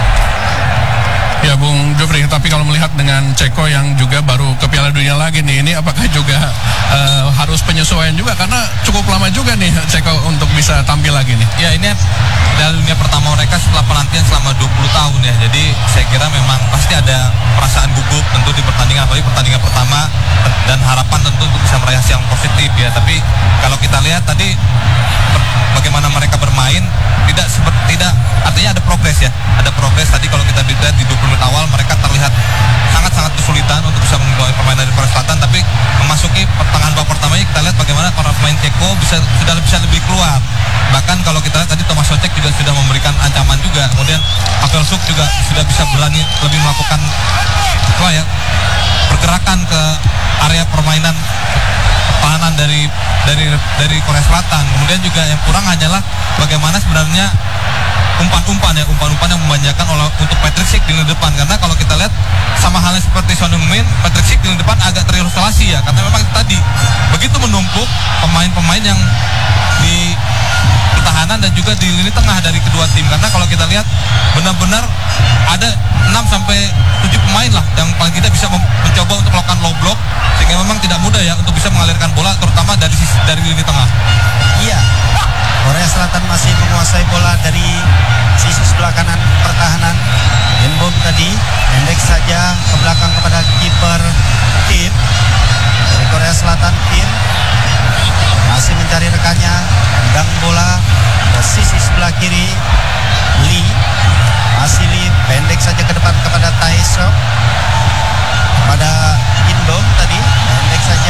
Ya Bung Jupri, tapi kalau melihat dengan Ceko yang juga baru ke Piala Dunia lagi nih, ini apakah juga harus penyesuaian juga, karena cukup lama juga nih Ceko untuk bisa tampil lagi nih.
Ya, ini Piala Dunia pertama mereka setelah penantian selama 20 tahun ya. Jadi saya kira memang pasti ada perasaan gugup tentu di pertandingan, apalagi pertandingan pertama, dan harapan tentu untuk bisa meraih hasil yang positif ya. Tapi kalau kita lihat tadi bagaimana mereka bermain, tidak artinya ada progres ya. Ada progres tadi kalau kita lihat di 20 menit awal mereka terlihat sangat-sangat kesulitan untuk bisa menguasai permainan dari Korea Selatan, tapi memasuki pertengahan babak pertamanya kita lihat bagaimana para pemain Ceko sudah bisa lebih keluar. Bahkan kalau kita lihat tadi Tomas Socek juga sudah memberikan ancaman juga. Kemudian Pavel Suk juga sudah bisa berani lebih melakukan pergerakan ke area permainan pertahanan dari Korea Selatan. Kemudian juga yang kurang hanyalah bagaimana sebenarnya umpan-umpan yang memanjakan untuk Patrick Schick di lini depan. Karena kalau kita lihat sama halnya seperti Son Heung-min, Patrick Schick di lini depan agak terisolasi ya, karena memang tadi begitu menumpuk pemain-pemain yang di pertahanan dan juga di lini tengah dari kedua tim. Karena kalau kita lihat benar-benar ada 6-7 pemain lah yang paling tidak bisa mencoba untuk melakukan low block, sehingga memang tidak mudah ya untuk bisa mengalirkan bola terutama dari lini tengah.
Iya, Korea Selatan masih menguasai bola dari sisi sebelah kanan pertahanan. Enbom tadi pendek saja ke belakang kepada kiper Kim dari Korea Selatan. Kim masih mencari rekannya, tendang bola ke sisi sebelah kiri. Lee, masih Lee pendek saja ke depan kepada Taesok, kepada Indom tadi pendek saja.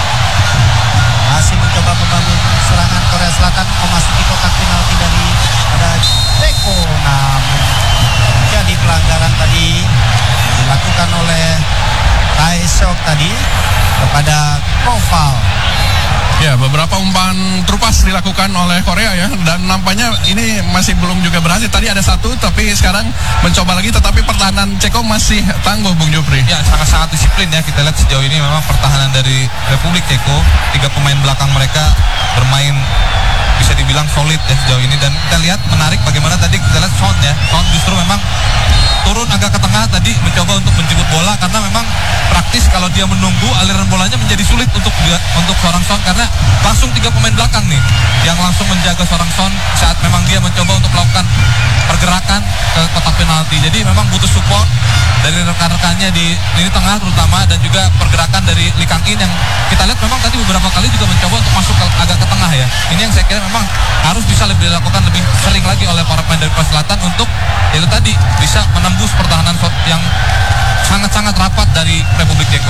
Masih mencoba membangun serangan Korea Selatan memasuki kotak penalti dari ada Ceko, namun jadi pelanggaran tadi dilakukan oleh Taesok tadi kepada Koval.
Ya, beberapa umpan terupas dilakukan oleh Korea ya, dan nampaknya ini masih belum juga berhasil. Tadi ada satu, tapi sekarang mencoba lagi, tetapi pertahanan Ceko masih tangguh, Bung Jupri.
Ya, sangat-sangat disiplin ya. Kita lihat sejauh ini memang pertahanan dari Republik Ceko, 3 pemain belakang mereka bermain bisa dibilang solid ya sejauh ini. Dan kita lihat menarik bagaimana tadi kita lihat Son ya. Son justru memang turun agak ke tengah tadi mencoba untuk menjemput bola, karena memang praktis kalau dia menunggu aliran bolanya menjadi sulit untuk seorang Son, karena langsung 3 pemain belakang nih yang langsung menjaga seorang Son saat memang dia mencoba untuk melakukan pergerakan ke kotak penalti. Jadi memang butuh support dari rekan-rekannya di lini tengah terutama, dan juga pergerakan dari Lee Kang-in yang kita lihat memang tadi beberapa kali juga mencoba untuk masuk agak ke tengah ya. Ini yang saya kira memang harus bisa lebih dilakukan lebih sering lagi oleh para pemain dari Korea Selatan untuk itu tadi bisa menembus pertahanan yang sangat-sangat rapat dari Republik Ceko.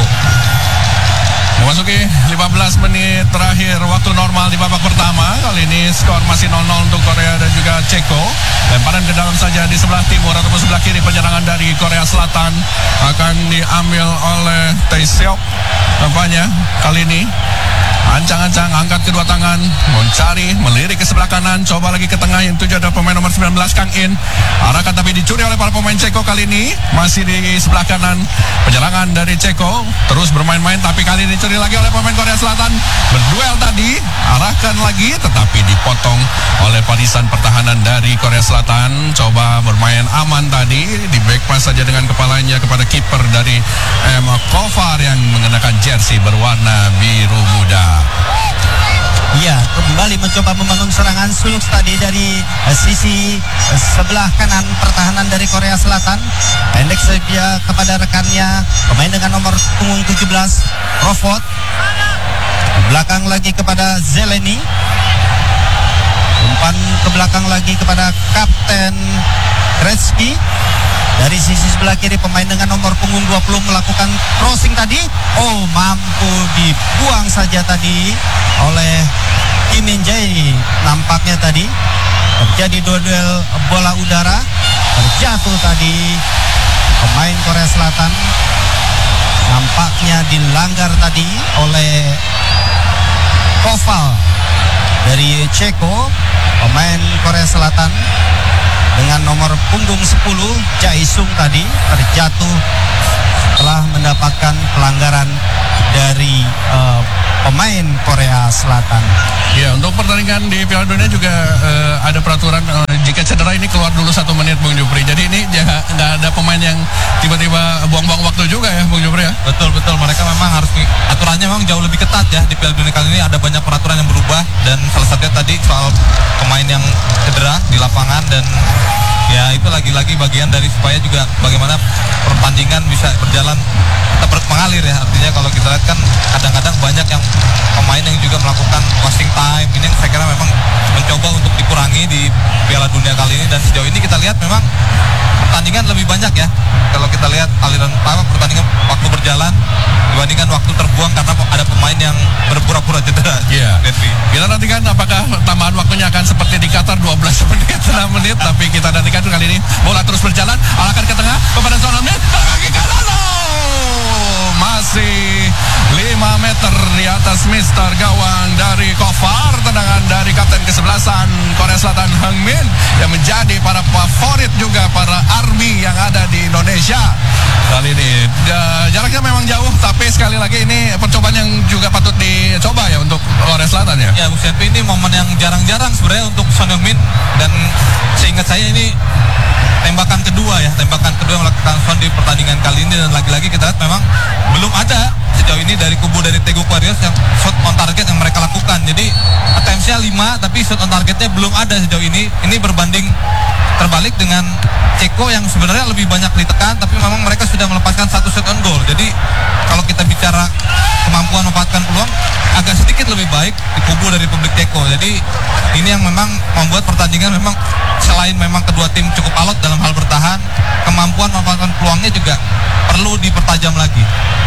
Memasuki 15 menit terakhir waktu normal di babak pertama. Kali ini skor masih 0-0 untuk Korea dan juga Ceko. Lemparan ke dalam saja di sebelah timur ataupun sebelah kiri. Penyerangan dari Korea Selatan akan diambil oleh Taesok. Tampaknya kali ini ancang-ancang angkat kedua tangan, mencari, melirik ke sebelah kanan, coba lagi ke tengah. Yang tujuh adalah pemain nomor 19 Kang-in. Arahkan tapi dicuri oleh para pemain Ceko kali ini. Masih di sebelah kanan. Penyerangan dari Ceko terus bermain-main, tapi kali ini dicuri lagi oleh pemain Korea Selatan. Berduel tadi, arahkan lagi, tetapi dipotong oleh barisan pertahanan dari Korea Selatan. Coba bermain aman tadi, di back pass saja dengan kepalanya kepada kiper dari Kovar yang mengenakan jersey berwarna biru muda.
Iya, kembali mencoba membangun serangan suluk tadi dari sisi sebelah kanan pertahanan dari Korea Selatan. Pendek saja kepada rekannya, pemain dengan nomor punggung 17, Crawford. Belakang lagi kepada Zeleny. Umpan ke belakang lagi kepada Kapten Gretzky. Dari sisi sebelah kiri pemain dengan nomor punggung 20 melakukan crossing tadi. Oh, mampu dibuang saja tadi oleh Kim Min-jae. Nampaknya tadi terjadi duel bola udara, terjatuh tadi pemain Korea Selatan. Nampaknya dilanggar tadi oleh Koval dari Ceko, pemain Korea Selatan dengan nomor punggung 10 Jae-sung tadi terjatuh setelah mendapatkan pelanggaran dari pemain Korea Selatan.
Ya, untuk pertandingan di Piala Dunia juga ada peraturan jika cedera ini keluar dulu 1 menit, Bung Jupri. Jadi ini nggak ada pemain yang tiba-tiba buang-buang waktu juga ya, Bung Jupri ya.
Betul. Mereka memang harus, aturannya memang jauh lebih ketat ya di Piala Dunia kali ini. Ada banyak peraturan yang berubah dan salah satunya tadi soal pemain yang cedera di lapangan, dan ya itu lagi-lagi bagian dari supaya juga bagaimana pertandingan bisa berjalan tetap mengalir ya. Artinya kalau kita lihat kan kadang-kadang banyak yang pemain yang juga melakukan wasting time. Ini yang saya kira memang mencoba untuk dikurangi di Piala Dunia kali ini, dan sejauh ini kita lihat memang pertandingan lebih banyak ya. Kalau kita lihat aliran pertandingan waktu berjalan dibandingkan waktu terbuang karena ada pemain yang berpura-pura cedera.
Iya. Kita nantikan apakah tambahan waktunya akan seperti di Qatar 12 menit, 6 menit, tapi kita nantikan kali ini bola terus berjalan, arahkan ke tengah kepada Son Heung-min, kaki kanan. Masih 5 meter di atas Mister Gawang dari Kovar. Tendangan dari kapten kesebelasan Korea Selatan Heung-min yang menjadi para favorit juga para army yang ada di Indonesia kali ini. Jaraknya memang jauh, tapi sekali lagi ini percobaan yang juga patut dicoba ya untuk Korea Selatan ya.
Ya, Bu Selvi, ini momen yang jarang-jarang sebenarnya untuk Son Heung-min, dan seingat saya ini tembakan kedua yang melakukan Son di pertandingan kali ini, dan lagi-lagi kita lihat memang belum ada sejauh ini dari kubu dari Daegu Warriors yang shot on target yang mereka lakukan. Jadi attempts-nya 5 tapi shot on targetnya belum ada sejauh ini. Ini berbanding terbalik dengan Ceko yang sebenarnya lebih banyak ditekan, tapi memang mereka sudah melepaskan 1 shot on goal. Jadi kalau kita bicara kemampuan memanfaatkan peluang, agak sedikit lebih baik di kubu dari Republik Ceko. Jadi ini yang memang membuat pertandingan memang selain memang kedua tim cukup alot dalam hal bertahan, kemampuan memanfaatkan peluangnya juga perlu dipertajam lagi.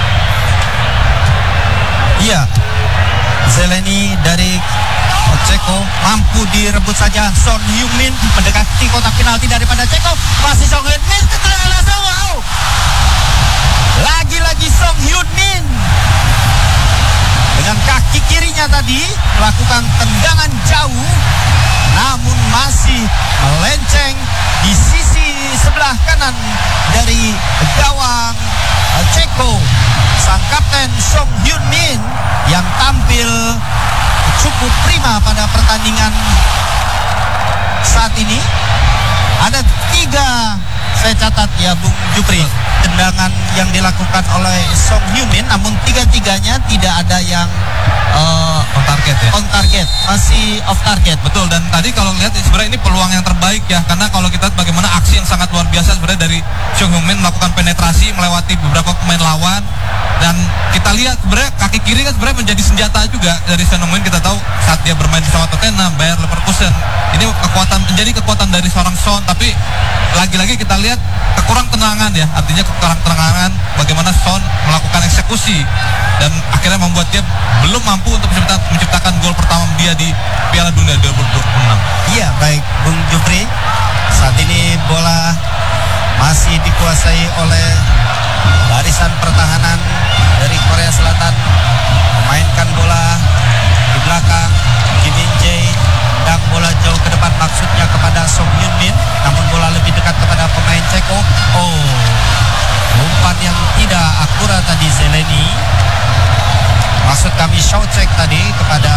Iya, Zeleny dari Ceko mampu direbut saja. Son Heung-min mendekati kotak penalti daripada Ceko. Masih Son Heung-min, wow. Lagi-lagi Son Heung-min dengan kaki kirinya tadi melakukan tendangan jauh, namun masih melenceng di sisi sebelah kanan dari gawang Ceko. Sang kapten Son Heung-min yang tampil cukup prima pada pertandingan saat ini. Ada 3 saya catat ya, Bung Jupri, tendangan yang dilakukan oleh Son Heung-min, namun 3-3-nya tidak ada yang
On target ya.
On target, masih off target.
Betul, dan tadi kalau lihat sebenarnya ini peluang yang terbaik ya, karena kalau kita lihat bagaimana aksi yang sangat luar biasa sebenarnya dari Son Heung-min melakukan penetrasi melewati beberapa pemain lawan, dan kita lihat sebenarnya kaki kiri kan sebenarnya menjadi senjata juga dari Son Heung-min. Kita tahu saat dia bermain bersama Tottenham, Bayer Leverkusen, ini menjadi kekuatan dari seorang Son, tapi lagi-lagi kita lihat kekurang tenangan ya, artinya kekurang tenangan bagaimana Son melakukan eksekusi, dan akhirnya membuat dia belum mampu untuk menciptakan gol pertama dia di Piala Dunia 2026.
Iya, baik Bung Jupri. Saat ini bola masih dikuasai oleh barisan pertahanan dari Korea Selatan. Memainkan bola di belakang Kim Min-jae, dan bola jauh ke depan maksudnya kepada Son Heung-min, namun bola lebih dekat kepada pemain Ceko. Oh, umpan yang tidak akurat tadi Zeleny. Maksud kami Showcheck tadi kepada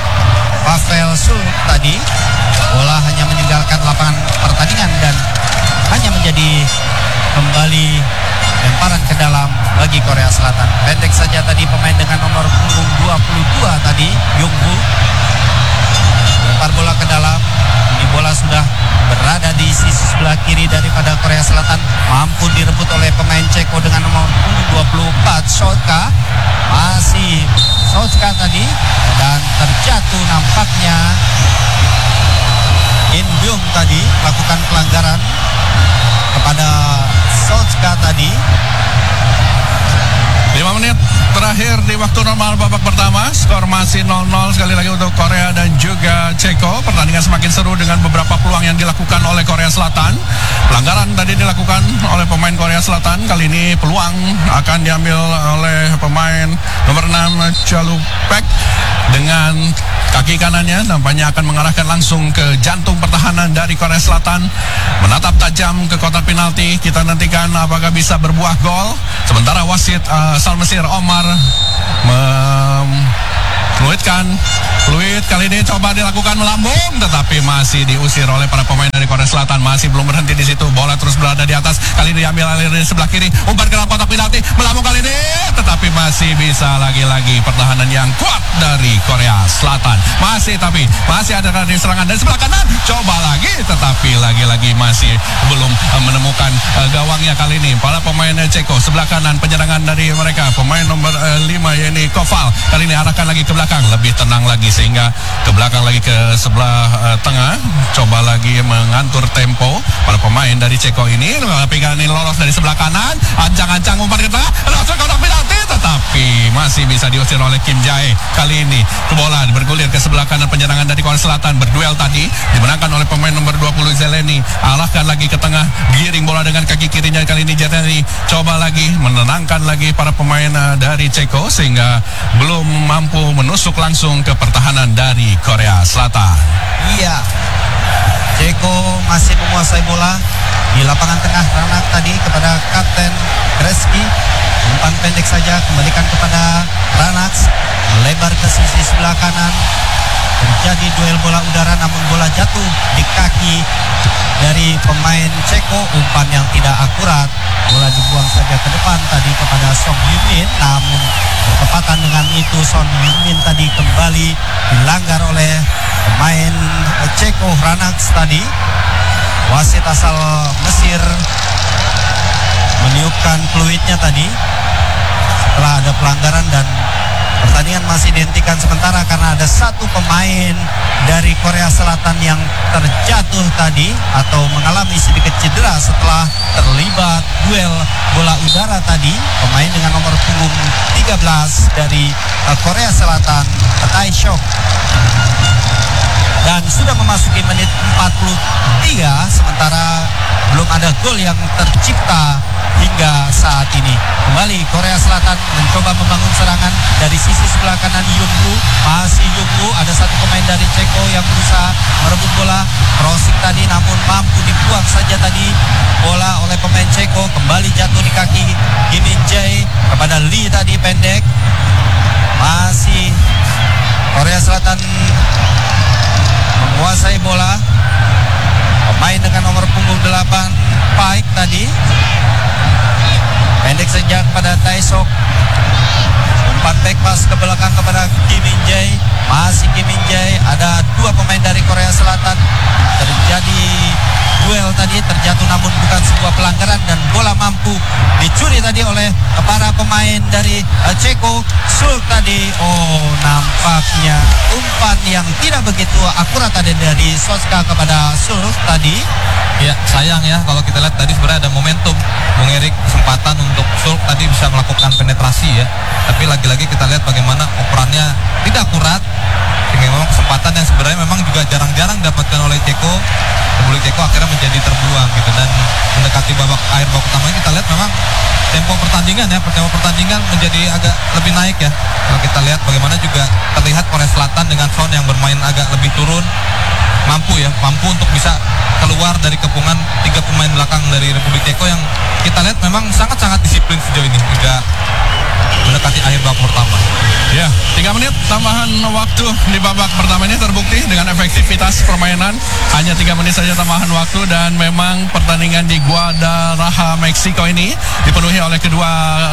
Pavel Suluk tadi. Bola hanya meninggalkan lapangan pertandingan dan bagi Korea Selatan. Pendek saja tadi pemain dengan nomor punggung 22 tadi, Yungwoo. Lempar bola ke dalam. Ini bola sudah berada di sisi sebelah kiri daripada Korea Selatan. Mampu direbut oleh pemain Ceko dengan nomor punggung 24, Sotka. Masih Sotka tadi dan terjatuh nampaknya. In Byung tadi melakukan pelanggaran kepada Sotka tadi.
5 menit terakhir di waktu normal babak pertama. Skor masih 0-0 sekali lagi untuk Korea dan juga Ceko. Pertandingan semakin seru dengan beberapa peluang yang dilakukan oleh Korea Selatan. Pelanggaran tadi dilakukan oleh pemain Korea Selatan. Kali ini peluang akan diambil oleh pemain nomor 6 Chalupek. Dengan kaki kanannya nampaknya akan mengarahkan langsung ke jantung pertahanan dari Korea Selatan. Menatap tajam ke kotak penalti. Kita nantikan apakah bisa berbuah gol. Sementara wasit asal Mesir Omar fluidkan. Fluid kali ini coba dilakukan melambung, tetapi masih diusir oleh para pemain dari Korea Selatan. Masih belum berhenti di situ. Bola terus berada di atas. Kali ini diambil dari sebelah kiri. Umpan ke dalam kotak penalti. Melambung kali ini, tetapi masih bisa lagi-lagi pertahanan yang kuat dari Korea Selatan. Masih ada dari serangan dari sebelah kanan. Coba lagi, tetapi lagi-lagi masih belum menemukan gawangnya kali ini. Para pemain Ceko sebelah kanan, penyerangan dari mereka. Pemain nomor 5 yaitu Koval. Kali ini arahkan lagi ke belakang, lebih tenang lagi sehingga ke belakang lagi ke sebelah tengah. Coba lagi mengatur tempo para pemain dari Ceko ini. Tapi kali ini lolos dari sebelah kanan, ancang-ancang umpan ke tengah, langsung kotak penalti, tetapi masih bisa diusir oleh Kim Jae. Kali ini ke bola bergulir ke sebelah kanan, penyerangan dari Korea Selatan. Berduel tadi dimenangkan oleh pemain nomor 20 Zeleny. Arahkan lagi ke tengah, giring bola dengan kaki kirinya. Kali ini Zeleny coba lagi menenangkan lagi para pemain dari Ceko sehingga belum mampu menusuk langsung ke pertahanan dari Korea Selatan.
Iya, Ceko masih menguasai bola di lapangan tengah. Ranak tadi kepada Kapten Greski. Umpan pendek saja, kembalikan kepada Ranak. Melebar ke sisi sebelah kanan. Terjadi duel bola udara, namun bola jatuh di kaki dari pemain Ceko. Umpan yang tidak akurat. Bola dibuang saja ke depan tadi kepada Song Hyun-min, namun bertepatan dengan itu Son Hyun-min tadi kembali dilanggar oleh pemain Ceko Ranak tadi. Wasit asal Mesir meniupkan fluidnya tadi setelah ada pelanggaran, dan pertandingan masih dihentikan sementara karena ada satu pemain dari Korea Selatan yang terjatuh tadi atau mengalami sedikit cedera setelah terlibat duel bola udara tadi. Pemain dengan nomor punggung 13 dari Korea Selatan, Tai Shok. Dan sudah memasuki menit 43, sementara belum ada gol yang tercipta hingga saat ini. Kembali Korea Selatan mencoba membangun serangan dari sisi sebelah kanan. Yungwoo, masih Yungwoo. Ada satu pemain dari Ceko yang berusaha merebut bola. Crossing tadi namun mampu dibuang saja tadi bola oleh pemain Ceko. Kembali jatuh di kaki Kim Min Jae kepada Lee tadi, pendek. Masih Korea Selatan menguasai bola. Pemain dengan nomor punggung 8 Paik tadi, pendek sejak pada Taesok. Umpan back pass ke belakang kepada Kim Min Jae. Masih Kim Min Jae. Ada dua pemain dari Korea Selatan. Terjadi duel tadi, terjatuh namun bukan sebuah pelanggaran, dan bola mampu dicuri tadi oleh para pemain dari Ceko. Sul tadi, nampaknya umpan yang tidak begitu akurat tadi dari Soska kepada Sul tadi.
Ya, sayang ya kalau kita lihat tadi sebenarnya ada momentum Bung Erik, kesempatan untuk Sulk tadi bisa melakukan penetrasi ya. Tapi lagi-lagi kita lihat bagaimana operannya tidak akurat, sehingga memang kesempatan yang sebenarnya memang juga jarang-jarang didapatkan oleh Ceko. Republik Ceko akhirnya menjadi terbuang gitu, dan mendekati akhir babak pertama kita lihat memang tempo pertandingan menjadi agak lebih naik ya. Kalau kita lihat bagaimana juga terlihat Korea Selatan dengan Son yang bermain agak lebih turun, mampu untuk bisa keluar dari kepungan tiga pemain belakang dari Republik Ceko yang kita lihat memang sangat-sangat disiplin sejauh ini hingga mendekati akhir babak pertama.
Ya, 3 menit tambahan waktu di babak pertama ini terbukti dengan efektivitas permainan. Hanya 3 menit saja tambahan waktu, dan memang pertandingan di Guadalajara, Meksiko ini dipenuhi oleh kedua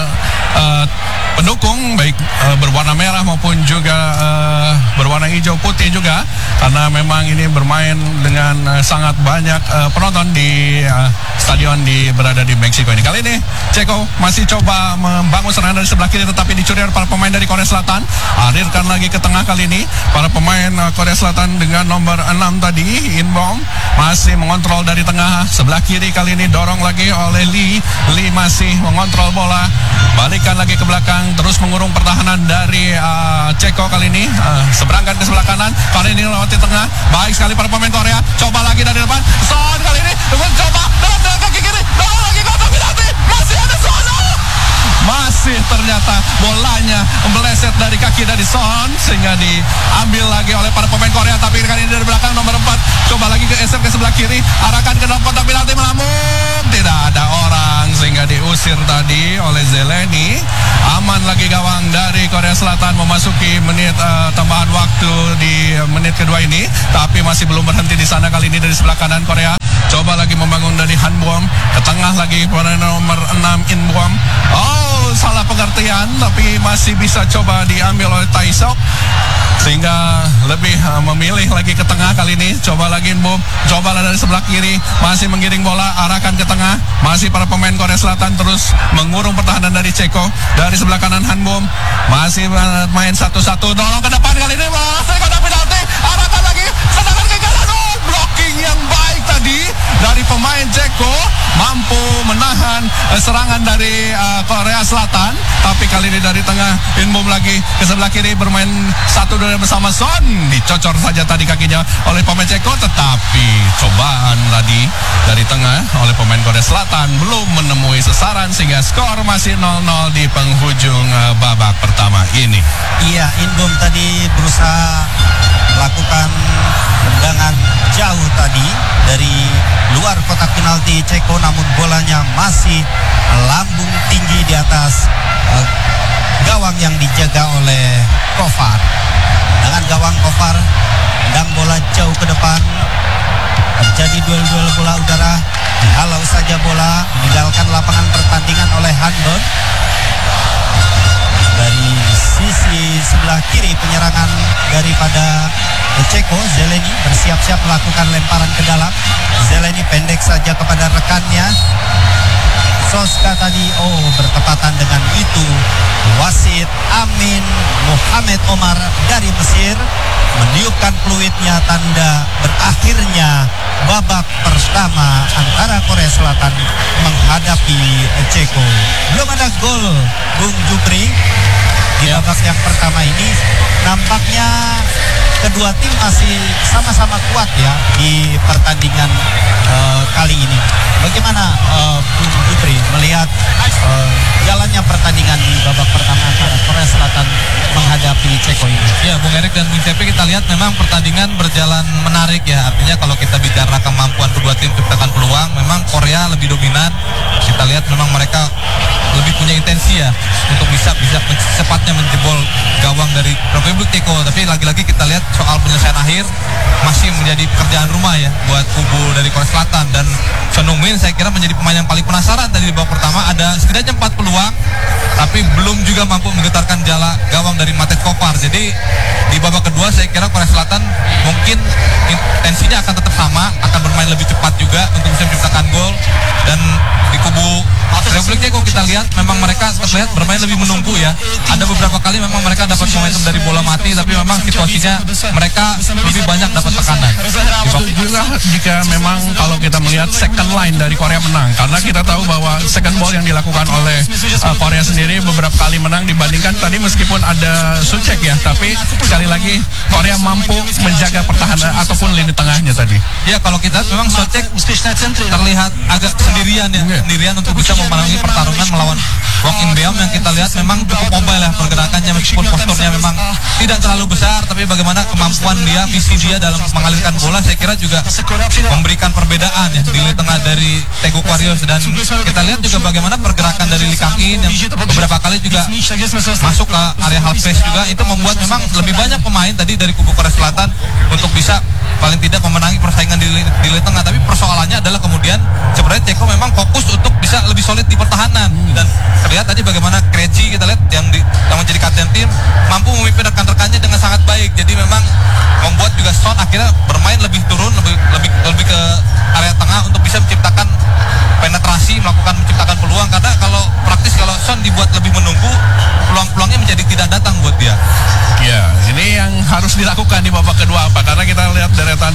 pendukung baik berwarna merah maupun juga berwarna hijau putih juga, karena memang ini bermain dengan sangat banyak penonton di stadion berada di Meksiko ini. Kali ini Ceko masih coba membangun serangan dari sebelah kiri, tetapi dicuri oleh para pemain dari Korea Selatan. Alirkan lagi ke tengah kali ini para pemain Korea Selatan dengan nomor 6 tadi Inbom masih mengontrol dari tengah sebelah kiri. Kali ini dorong lagi oleh Lee masih mengontrol bola, balikan lagi ke belakang, terus mengurung pertahanan dari Ceko kali ini, seberangkan ke sebelah kanan, kali ini lewati tengah, baik sekali para pemain Korea, coba lagi dari depan, Son kali ini mencoba dalam kaki kiri, dorong lagi kotak penalti, masih ada Son, masih ternyata bolanya meleset dari kaki dari Son sehingga diambil lagi oleh para pemain Korea, tapi kali ini dari belakang nomor 4 coba lagi geser ke sebelah kiri, arahkan ke dalam kotak penalti, melambung, tidak ada orang sehingga diusir tadi oleh Zeleny. Aman lagi gawang dari Korea Selatan memasuki menit tambahan waktu di menit kedua ini, tapi masih belum berhenti di sana. Kali ini dari sebelah kanan Korea coba lagi membangun dari Hanbom ke tengah lagi pada nomor 6 Inbom. Oh, salah pengertian, tapi masih bisa coba diambil oleh Taisok sehingga lebih memilih lagi ke tengah. Kali ini coba lagi Inbom, coba dari sebelah kiri, masih menggiring bola, arahkan ke tengah, masih para pemain Korea Selatan terus mengurung pertahanan dari Ceko. Dari sebelah kanan Hanbom masih main satu-satu, dorong ke depan, kali ini masih kotak penalti, arahkan lagi, sedangkan ke kanan, blocking yang baik tadi dari pemain Ceko, mampu menahan serangan dari Korea Selatan, tapi kali ini dari tengah Inbom lagi ke sebelah kiri bermain 1-2 bersama Son, dicocor saja tadi kakinya oleh pemain Ceko, tetapi cobaan tadi dari tengah oleh pemain Korea Selatan belum menemui sasaran sehingga skor masih 0-0 di penghujung babak pertama ini.
Iya, Inbom tadi berusaha melakukan tendangan jauh tadi dari luar kotak penalti Ceko, namun bolanya masih melambung tinggi di atas gawang yang dijaga oleh Kovar. Dengan gawang Kovar, tendang bola jauh ke depan, terjadi duel-duel bola udara, dihalau saja bola, meninggalkan lapangan pertandingan oleh Hanbon. Dari sisi sebelah kiri penyerangan daripada Ceko, Zeleny bersiap-siap melakukan lemparan ke dalam. Zeleny pendek saja kepada rekannya. Soska tadi bertepatan dengan itu. Wasit Amin Mohamed Omar dari Mesir meniupkan peluitnya, tanda berakhirnya babak pertama antara Korea Selatan menghadapi Ceko. Belum ada gol, Bung Jupri, di babak yang pertama ini. Nampaknya kedua tim masih sama-sama kuat ya di pertandingan kali ini. Bagaimana Bung Jupri melihat jalannya pertandingan di babak pertama antara Korea Selatan menghadapi Ceko ini?
Ya, Bung Erik dan Bung Cepi, kita lihat memang pertandingan berjalan menarik ya. Artinya kalau kita bicara kemampuan kedua tim menciptakan peluang, memang Korea lebih dominan. Kita lihat memang mereka lebih punya intensi ya untuk bisa secepatnya menjebol gawang dari Republik Ceko. Tapi lagi-lagi kita lihat soal penyelesaian akhir masih menjadi pekerjaan rumah ya buat kubu dari Korea Selatan. Dan Son Heung-min saya kira menjadi pemain yang paling penasaran tadi di babak pertama. Ada setidaknya 4 peluang, tapi belum juga mampu menggetarkan jala gawang dari Matej Kovar. Jadi di babak kedua saya kira Korea Selatan mungkin intensinya akan tetap sama, akan bermain lebih cepat juga untuk bisa menciptakan gol. Dan di kubu Republik Ceko kita lihat memang mereka terlihat bermain lebih menunggu ya. Ada beberapa kali memang mereka dapat momentum dari bola mati, tapi memang situasinya mereka lebih banyak dapat tekanan.
Juga jika memang kalau kita melihat second line dari Korea menang, karena kita tahu bahwa second ball yang dilakukan oleh Korea sendiri beberapa kali menang dibandingkan tadi, meskipun ada Suchek ya, tapi sekali lagi Korea mampu menjaga pertahanan ataupun lini tengahnya tadi.
Ya, kalau kita memang Suchek terlihat agak sendirian ya, sendirian untuk bisa memenangi pertarungan melawan Wong In-beom yang kita lihat memang cukup mobile ya pergerakannya, meskipun posturnya memang tidak terlalu besar, tapi bagaimana kemampuan dia, visi dia dalam mengalirkan bola saya kira juga memberikan perbedaan ya di lini tengah dari Taeguk Warriors. Dan kita lihat juga bagaimana pergerakan dari Lee Kang-in yang beberapa kali juga masuk ke area half space juga, itu membuat memang lebih banyak pemain tadi dari kubu Korea Selatan untuk bisa paling tidak memenangi persaingan di lini tengah. Tapi persoalannya adalah kemudian sebenarnya Ceko memang fokus untuk bisa lebih solid di pertahanan, dan terlihat lihat tadi bagaimana Krejci kita lihat yang menjadi kapten tim mampu memimpin rekan-rekannya dengan sangat baik. Jadi memang membuat juga Son akhirnya bermain lebih turun, lebih ke area tengah untuk bisa menciptakan penetrasi, menciptakan peluang. Karena kalau Son dibuat lebih menunggu, peluang-peluangnya menjadi tidak datang buat dia.
Ya, ini yang harus dilakukan di babak kedua apa? Karena kita lihat deretan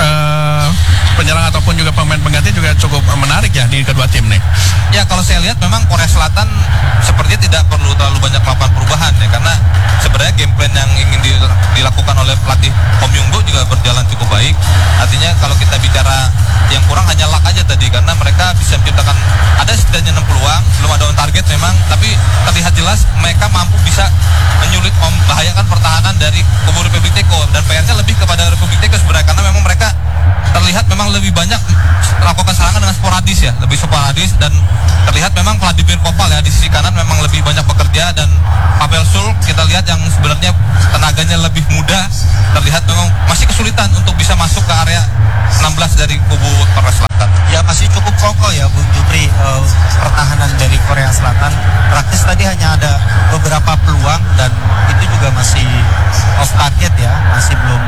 penyerang ataupun juga pemain pengganti juga cukup menarik ya di kedua tim nih.
Ya, kalau saya lihat memang Korea Selatan sepertinya tidak perlu terlalu banyak melakukan perubahan ya, karena sebenarnya game plan yang ingin dilakukan oleh pelatih Kom Yong-go juga berjalan cukup baik. Artinya kalau kita bicara yang kurang hanya luck aja tadi, karena mereka bisa menciptakan ada setidaknya 6 peluang, belum ada on target memang, tapi terlihat jelas mereka mampu bisa menyulit, membahayakan pertahanan dari kubu Republik Teko. Dan PR-nya lebih kepada Republik Teko sebenarnya, karena memang mereka terlihat memang lebih banyak melakukan serangan dengan sporadis ya, lebih sporadis, dan terlihat memang Vladimir Koval ya di sisi kanan memang lebih banyak bekerja, dan Pavel Sul kita lihat yang sebenarnya tenaganya lebih muda, terlihat memang masih kesulitan untuk bisa masuk ke area 16 dari kubu Korea Selatan.
Ya masih cukup kokoh ya Bung Jupri, pertahanan dari Korea Selatan. Praktis tadi hanya ada beberapa peluang dan itu juga masih off target ya, masih belum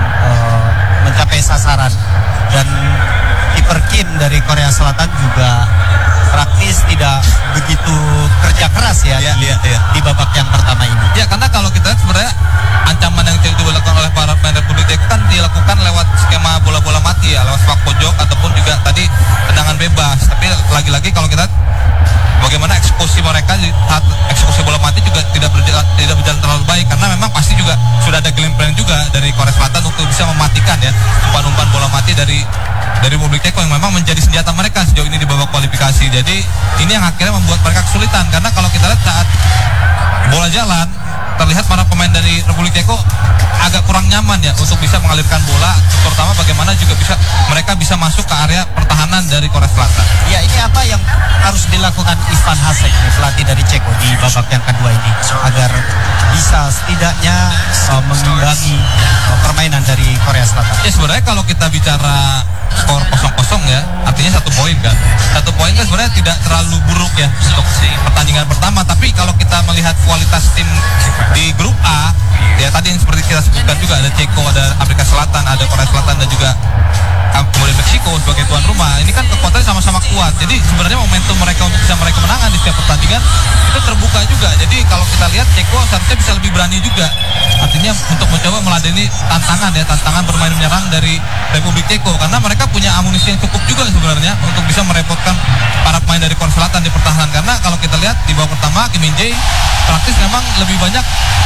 mencapai sasaran. Dan kiper Kim dari Korea Selatan juga praktis tidak begitu kerja keras ya, di babak yang pertama ini.
Ya, karena kalau kita lihat sebenarnya ancaman yang dilakukan oleh para pemain Republik Teko kan dilakukan lewat skema bola-bola mati ya, lewat sepak pojok ataupun juga tadi tendangan bebas. Tapi lagi-lagi kalau kita bagaimana eksekusi mereka di saat eksekusi bola mati juga tidak berjalan terlalu baik, karena memang pasti juga sudah ada game plan juga dari Korea Selatan untuk bisa mematikan ya umpan-umpan bola mati dari Republik Teko yang memang menjadi senjata mereka sejauh ini di babak kualifikasi. Jadi ini yang akhirnya membuat mereka kesulitan, karena kalau kita lihat saat bola jalan terlihat para pemain dari Republik Teko agak kurang nyaman ya untuk bisa mengalirkan bola, terutama bagaimana juga mereka bisa masuk ke area pertahanan dari Korea Selatan.
Ya, ini apa yang harus dilakukan Ivan Hasek, pelatih dari Ceko di babak yang kedua ini agar bisa setidaknya mengimbangi permainan dari Korea Selatan?
Ya, sebenarnya kalau kita bicara skor 0-0 ya, artinya 1 poin kan. 1 poin kan sebenarnya tidak terlalu buruk ya untuk pertandingan pertama, tapi kalau kita melihat kualitas tim di grup A, ya tadi yang seperti kita sebutkan juga ada Ceko, ada Afrika Selatan, ada Korea Selatan, dan juga kemudian Meksiko sebagai tuan rumah. Ini kan kekuatannya sama-sama kuat. Jadi sebenarnya momentum mereka untuk bisa meraih kemenangan di setiap pertandingan itu terbuka juga. Jadi kalau kita lihat Ceko seharusnya bisa lebih berani juga. Artinya untuk mencoba meladeni tantangan bermain menyerang dari Republik Ceko, karena mereka punya amunisi yang cukup juga sebenarnya untuk bisa merepotkan para pemain dari Korea Selatan di pertahanan. Karena kalau kita lihat di babak pertama Kim Min-jae praktis memang lebih banyak,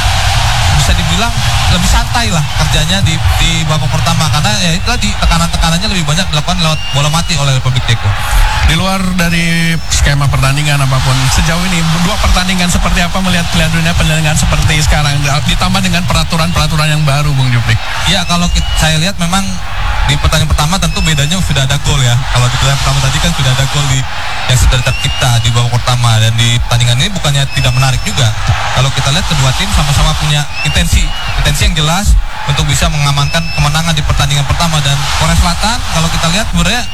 bisa dibilang lebih santai lah kerjanya di babak pertama, karena ya itu tadi tekanan-tekanannya lebih banyak dilakukan lewat bola mati oleh Republik Teko.
Di luar dari skema pertandingan apapun, sejauh ini 2 pertandingan seperti apa melihat Piala Dunia pertandingan seperti sekarang ditambah dengan peraturan-peraturan yang baru, Bung Jupri?
Ya, kalau saya lihat memang di pertandingan pertama tentu bedanya sudah ada gol ya. Kalau di pertandingan pertama tadi kan sudah ada gol yang sudah tercipta di babak pertama, dan di pertandingan ini bukannya tidak menarik juga. Kalau kita lihat kedua tim sama-sama punya intensi yang jelas untuk bisa mengamankan kemenangan di pertandingan pertama. Dan Korea Selatan kalau kita lihat sebenarnya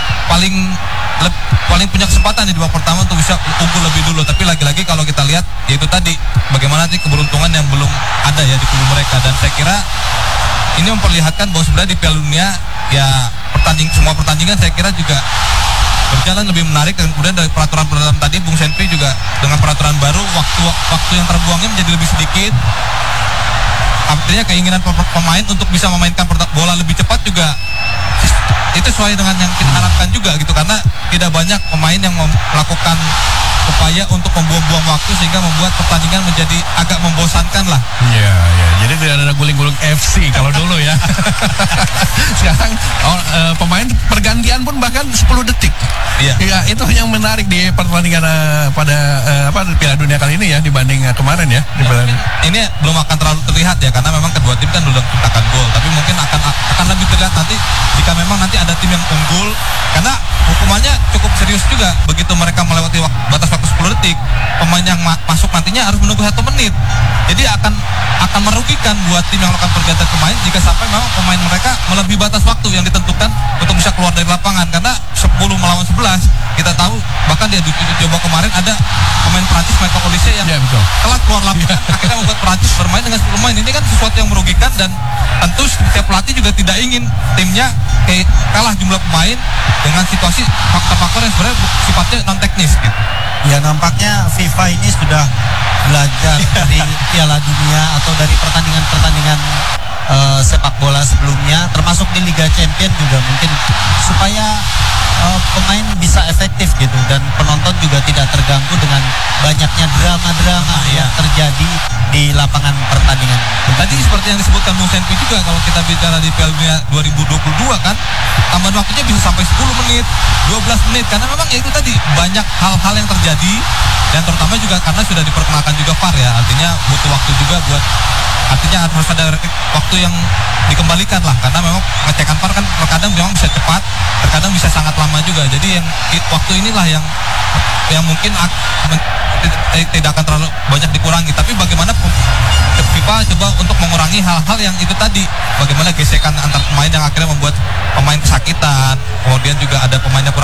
paling punya kesempatan di babak pertama untuk bisa unggul lebih dulu. Tapi lagi-lagi kalau kita lihat yaitu tadi bagaimana sih keberuntungan yang belum ada ya di kubu mereka. Dan saya kira ini memperlihatkan bahwa sebenarnya di Piala Dunia ya semua pertandingan saya kira juga berjalan lebih menarik. Dan kemudian dari peraturan-peraturan tadi Bung Senpi juga dengan peraturan baru waktu yang terbuangnya menjadi lebih sedikit. Artinya keinginan pemain untuk bisa memainkan bola lebih cepat juga itu sesuai dengan yang kita harapkan juga gitu, karena tidak banyak pemain yang melakukan upaya untuk membuang-buang waktu sehingga membuat pertandingan menjadi agak membosankan lah.
Iya, jadi tidak ada guling-guling FC kalau dulu ya. Sekarang pemain pergantian pun bahkan 10 detik.
Iya.
Ya, itu yang menarik di pertandingan pada Piala Dunia kali ini ya dibanding kemarin ya.
Ini belum akan terlalu terlihat ya, karena memang kedua tim kan belum menciptakan gol, tapi mungkin akan lebih terlihat nanti jika memang nanti ada tim yang unggul, karena hukumannya cukup serius juga. Begitu mereka melewati batas waktu 10 detik, pemain yang masuk nantinya harus menunggu 1 menit. Jadi akan merugikan buat tim yang melakukan pergantian pemain jika sampai memang pemain mereka melebihi batas waktu yang ditentukan untuk bisa keluar dari lapangan. Karena 10 melawan 11 kita tahu bahkan bahkan dia coba kemarin ada pemain Prancis Michael Olise yang
Ya, betul.
telat keluar lapangan, akhirnya membuat Prancis bermain dengan 10 pemain. Ini kan sesuatu yang merugikan, dan tentu setiap pelatih juga tidak ingin timnya kalah jumlah pemain dengan situasi faktor-faktor yang sebenarnya sifatnya non teknis gitu.
Ya, nampaknya FIFA ini sudah belajar dari Piala Dunia atau dari pertandingan-pertandingan sepak bola sebelumnya, termasuk di Liga Champions juga, mungkin supaya pemain bisa efektif gitu dan penonton juga tidak terganggu dengan banyaknya drama-drama yang terjadi di lapangan pertandingan.
Tadi seperti yang disebutkan Bung Senpi juga, kalau kita bicara di Piala Dunia 2022 kan, tambahan waktunya bisa sampai 10 menit, 12 menit, karena memang ya itu tadi banyak hal-hal yang terjadi, dan terutama juga karena sudah diperkenalkan juga VAR ya, artinya butuh waktu juga buat, artinya harus ada waktu yang dikembalikan lah, karena memang ngecekan VAR kan terkadang memang bisa cepat, terkadang bisa sangat lama juga. Jadi yang waktu inilah yang mungkin tidak akan terlalu banyak dikurangi, tapi bagaimana FIFA coba untuk mengurangi hal-hal yang itu tadi, bagaimana gesekan antar pemain yang akhirnya membuat pemain kesakitan, kemudian juga ada pemainnya